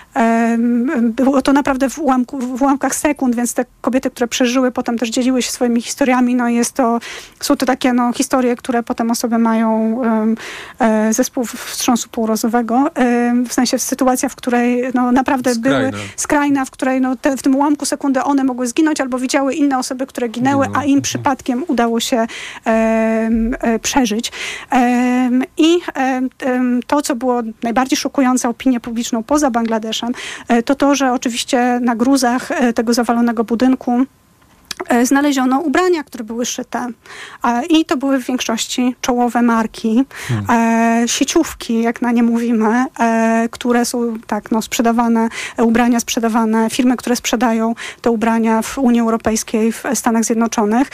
Było to naprawdę w, ułamku, w ułamkach sekund, więc te kobiety, które przeżyły, potem też dzieliły się swoimi historiami. No jest to, są to takie no, historie, które potem osoby mają um, e, zespół wstrząsu półrozowego. E, w sensie sytuacja, w której no, naprawdę skrajna. były skrajna, w której no, te, w tym ułamku sekundy one mogły zginąć albo widziały inne osoby, które ginęły, a im przypadkiem udało się e, e, przeżyć. E, I e, to, co było najbardziej szokujące opinię publiczną poza Bangladeszem, to to, że oczywiście na gruzach tego zawalonego budynku znaleziono ubrania, które były szyte. I to były w większości czołowe marki, hmm. sieciówki, jak na nie mówimy, które są tak, no, sprzedawane, ubrania sprzedawane, firmy, które sprzedają te ubrania w Unii Europejskiej, w Stanach Zjednoczonych.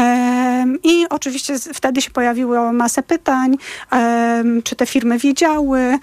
I oczywiście wtedy się pojawiło masę pytań, czy te firmy wiedziały,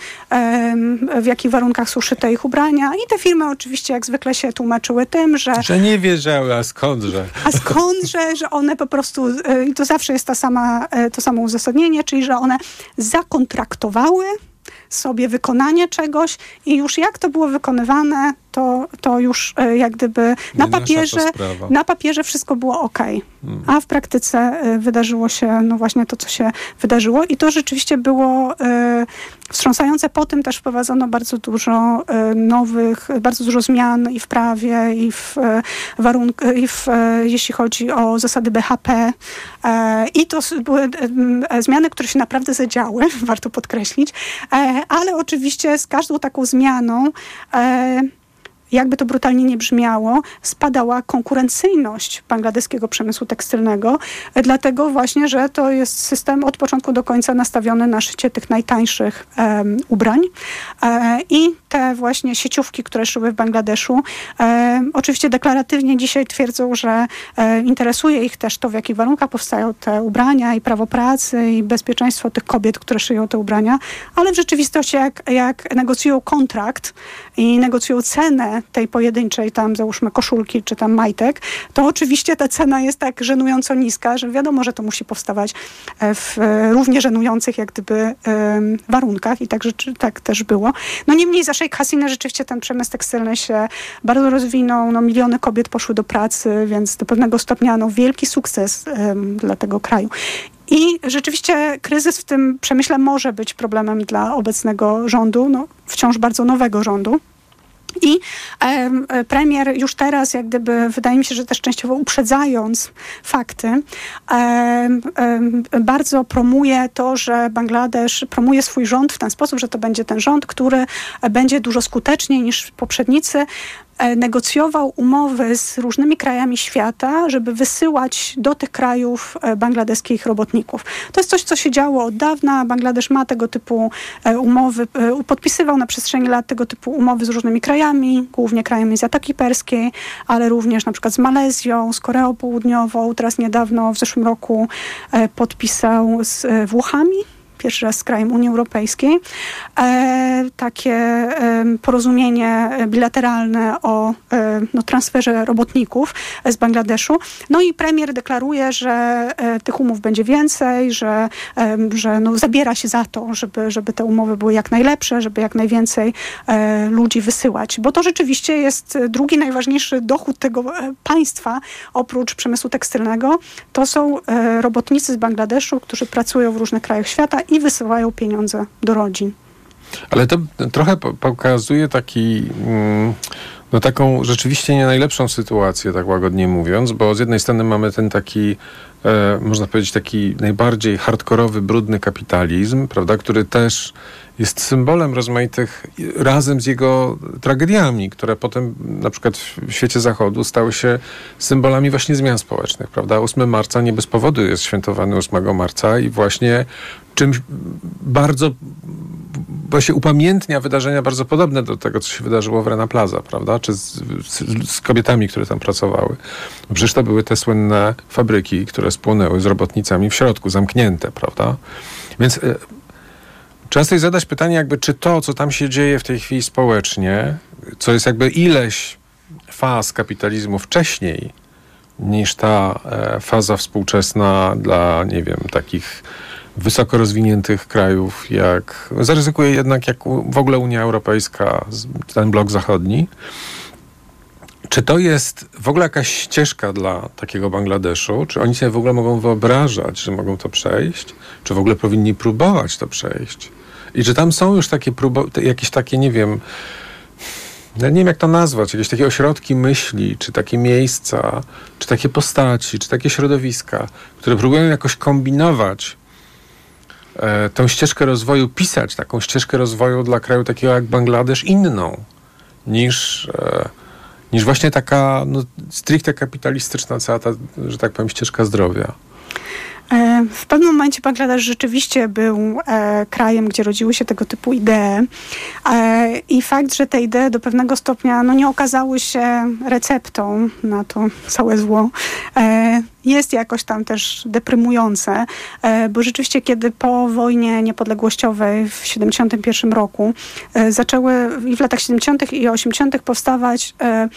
w jakich warunkach są szyte ich ubrania. I te firmy oczywiście jak zwykle się tłumaczyły tym, że... Że nie wiedziały, a skądże? A skądże, że one po prostu, i to zawsze jest ta sama, to samo uzasadnienie, czyli że one zakontraktowały sobie wykonanie czegoś i już jak to było wykonywane, to, to już jak gdyby na papierze, na papierze wszystko było okej. Hmm. A w praktyce wydarzyło się no właśnie to, co się wydarzyło i to rzeczywiście było e, wstrząsające. Po tym też wprowadzono bardzo dużo e, nowych, bardzo dużo zmian i w prawie, i w e, warunkach, i w, e, jeśli chodzi o zasady B H P. E, I to były e, zmiany, które się naprawdę zadziały, warto podkreślić. E, ale oczywiście z każdą taką zmianą e, jakby to brutalnie nie brzmiało, spadała konkurencyjność bangladeskiego przemysłu tekstylnego, dlatego właśnie, że to jest system od początku do końca nastawiony na szycie tych najtańszych um, ubrań. E, I te właśnie sieciówki, które szyły w Bangladeszu, e, oczywiście deklaratywnie dzisiaj twierdzą, że e, interesuje ich też to, w jakich warunkach powstają te ubrania i prawo pracy i bezpieczeństwo tych kobiet, które szyją te ubrania, ale w rzeczywistości jak, jak negocjują kontrakt i negocjują cenę tej pojedynczej tam załóżmy koszulki czy tam majtek, to oczywiście ta cena jest tak żenująco niska, że wiadomo, że to musi powstawać w równie żenujących jak gdyby warunkach i tak, rzeczy, tak też było. No niemniej za Sheikh Hasinę rzeczywiście ten przemysł tekstylny się bardzo rozwinął, no miliony kobiet poszły do pracy, więc do pewnego stopnia no wielki sukces um, dla tego kraju. I rzeczywiście kryzys w tym przemyśle może być problemem dla obecnego rządu, no wciąż bardzo nowego rządu. I e, premier już teraz, jak gdyby, wydaje mi się, że też częściowo uprzedzając fakty, e, e, bardzo promuje to, że Bangladesz promuje swój rząd w ten sposób, że to będzie ten rząd, który będzie dużo skuteczniej niż poprzednicy. negocjował umowy z różnymi krajami świata, żeby wysyłać do tych krajów bangladeskich robotników. To jest coś, co się działo od dawna. Bangladesz ma tego typu umowy, podpisywał na przestrzeni lat tego typu umowy z różnymi krajami, głównie krajami Zatoki Perskiej, ale również na przykład z Malezją, z Koreą Południową. Teraz niedawno, w zeszłym roku podpisał z Włochami, pierwszy raz z krajem Unii Europejskiej, e, takie e, porozumienie bilateralne o e, no, transferze robotników z Bangladeszu. No i premier deklaruje, że e, tych umów będzie więcej, że, e, że no, zabiera się za to, żeby, żeby te umowy były jak najlepsze, żeby jak najwięcej e, ludzi wysyłać. Bo to rzeczywiście jest drugi najważniejszy dochód tego e, państwa, oprócz przemysłu tekstylnego. To są e, robotnicy z Bangladeszu, którzy pracują w różnych krajach świata i wysyłają pieniądze do rodzin. Ale to trochę pokazuje taki, no taką rzeczywiście nie najlepszą sytuację, tak łagodnie mówiąc, bo z jednej strony mamy ten taki, e, można powiedzieć, taki najbardziej hardkorowy, brudny kapitalizm, prawda, który też jest symbolem rozmaitych, razem z jego tragediami, które potem na przykład w świecie zachodu stały się symbolami właśnie zmian społecznych, prawda? ósmego marca nie bez powodu jest świętowany ósmego marca i właśnie czymś bardzo właśnie upamiętnia wydarzenia bardzo podobne do tego, co się wydarzyło w Rana Plaza, prawda? Czy z, z, z kobietami, które tam pracowały. Przecież to były te słynne fabryki, które spłonęły z robotnicami w środku, zamknięte, prawda? Więc y, trzeba sobie zadać pytanie, jakby czy to, co tam się dzieje w tej chwili społecznie, co jest jakby ileś faz kapitalizmu wcześniej niż ta e, faza współczesna dla, nie wiem, takich wysoko rozwiniętych krajów, jak zaryzykuję jednak jak w ogóle Unia Europejska, ten blok zachodni. Czy to jest w ogóle jakaś ścieżka dla takiego Bangladeszu? Czy oni sobie w ogóle mogą wyobrażać, że mogą to przejść? Czy w ogóle powinni próbować to przejść? I czy tam są już takie próbo- jakieś takie, nie wiem, ja nie wiem jak to nazwać, jakieś takie ośrodki myśli, czy takie miejsca, czy takie postaci, czy takie środowiska, które próbują jakoś kombinować e, tą ścieżkę rozwoju, pisać taką ścieżkę rozwoju dla kraju takiego jak Bangladesz inną niż, e, niż właśnie taka no, stricte kapitalistyczna cała ta, że tak powiem, ścieżka zdrowia. W pewnym momencie Bangladesz rzeczywiście był e, krajem, gdzie rodziły się tego typu idee e, i fakt, że te idee do pewnego stopnia no, nie okazały się receptą na to całe zło, e, jest jakoś tam też deprymujące, e, bo rzeczywiście kiedy po wojnie niepodległościowej w siedemdziesiątym pierwszym roku e, zaczęły i w latach siedemdziesiątych i osiemdziesiątych powstawać e,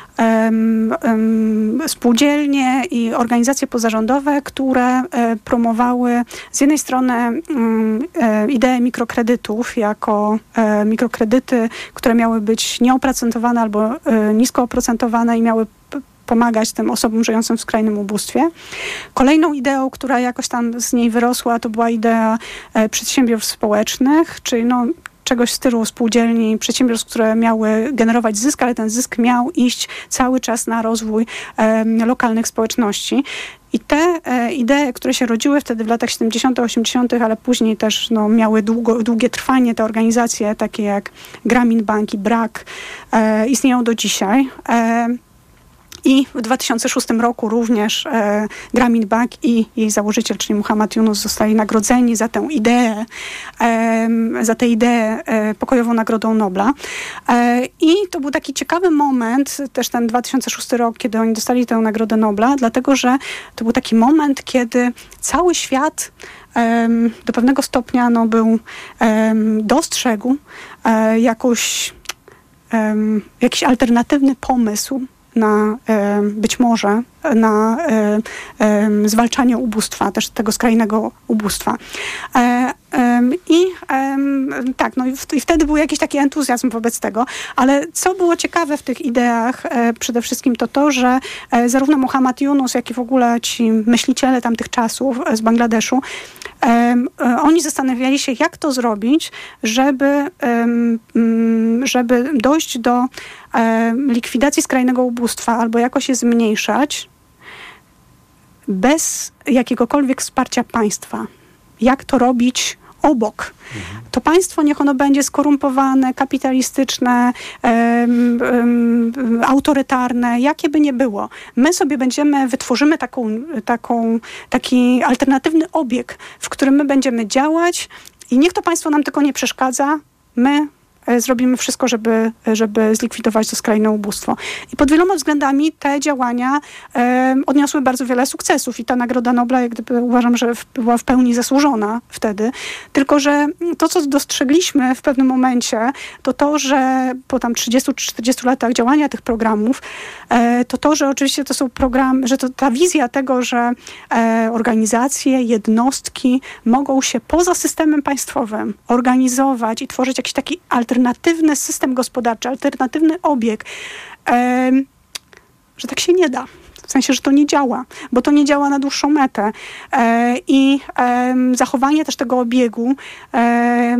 Um, um, spółdzielnie i organizacje pozarządowe, które e, promowały z jednej strony um, e, ideę mikrokredytów jako e, mikrokredyty, które miały być nieoprocentowane albo e, nisko oprocentowane i miały p- pomagać tym osobom żyjącym w skrajnym ubóstwie. Kolejną ideą, która jakoś tam z niej wyrosła, to była idea e, przedsiębiorstw społecznych, czyli no czegoś w stylu spółdzielni, przedsiębiorstw, które miały generować zysk, ale ten zysk miał iść cały czas na rozwój e, lokalnych społeczności. I te e, idee, które się rodziły wtedy w latach siedemdziesiątych, osiemdziesiątych, ale później też no, miały długo, długie trwanie, te organizacje takie jak Grameen Bank i Brak e, istnieją do dzisiaj. E, I w dwa tysiące szóstym roku również e, Grameen Bank i jej założyciel, czyli Muhammad Yunus, zostali nagrodzeni za tę ideę, e, za tę ideę e, pokojową Nagrodą Nobla. E, I to był taki ciekawy moment, też ten dwa tysiące szósty rok, kiedy oni dostali tę Nagrodę Nobla, dlatego że to był taki moment, kiedy cały świat e, do pewnego stopnia no, był, e, dostrzegł e, jakąś, e, jakiś alternatywny pomysł na e, być może na e, e, zwalczanie ubóstwa, też tego skrajnego ubóstwa. E, e, I e, tak, no i, w, i wtedy był jakiś taki entuzjazm wobec tego, ale co było ciekawe w tych ideach e, przede wszystkim to to, że e, zarówno Muhammad Yunus, jak i w ogóle ci myśliciele tamtych czasów e, z Bangladeszu, e, e, oni zastanawiali się, jak to zrobić, żeby, e, m, żeby dojść do e, likwidacji skrajnego ubóstwa albo jakoś je zmniejszać bez jakiegokolwiek wsparcia państwa. Jak to robić obok. To państwo, niech ono będzie skorumpowane, kapitalistyczne, um, um, autorytarne, jakie by nie było. My sobie będziemy, wytworzymy taką, taką, taki alternatywny obieg, w którym my będziemy działać i niech to państwo nam tylko nie przeszkadza. My zrobimy wszystko, żeby, żeby zlikwidować to skrajne ubóstwo. I pod wieloma względami te działania e, odniosły bardzo wiele sukcesów i ta Nagroda Nobla, jak gdyby uważam, że w, była w pełni zasłużona wtedy. Tylko że to, co dostrzegliśmy w pewnym momencie, to to, że po tam trzydziestu czy czterdziestu latach działania tych programów, e, to to, że oczywiście to są programy, że to ta wizja tego, że e, organizacje, jednostki mogą się poza systemem państwowym organizować i tworzyć jakiś taki alternatywny alternatywny system gospodarczy, alternatywny obieg, e, że tak się nie da. W sensie, że to nie działa, bo to nie działa na dłuższą metę. E, I e, zachowanie też tego obiegu e,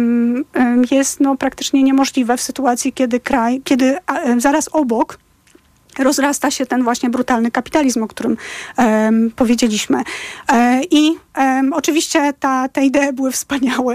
jest no, praktycznie niemożliwe w sytuacji, kiedy kraj, kiedy e, zaraz obok rozrasta się ten właśnie brutalny kapitalizm, o którym um, powiedzieliśmy. E, I um, oczywiście ta, te idee były wspaniałe.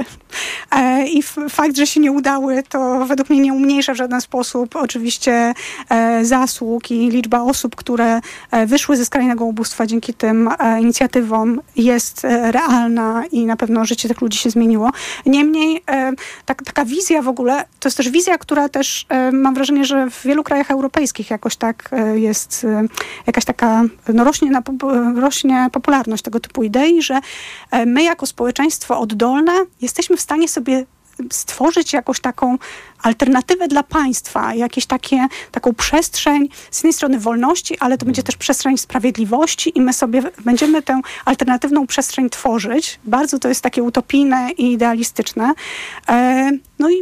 E, I f- fakt, że się nie udały, to według mnie nie umniejsza w żaden sposób oczywiście e, zasług i liczba osób, które e, wyszły ze skrajnego ubóstwa dzięki tym e, inicjatywom jest e, realna i na pewno życie tych ludzi się zmieniło. Niemniej e, tak, taka wizja w ogóle, to jest też wizja, która też e, mam wrażenie, że w wielu krajach europejskich jakoś tak jest jakaś taka, no rośnie, na, rośnie popularność tego typu idei, że my jako społeczeństwo oddolne jesteśmy w stanie sobie stworzyć jakąś taką alternatywę dla państwa, jakieś takie, taką przestrzeń z jednej strony wolności, ale to będzie też przestrzeń sprawiedliwości i my sobie będziemy tę alternatywną przestrzeń tworzyć. Bardzo to jest takie utopijne i idealistyczne. No i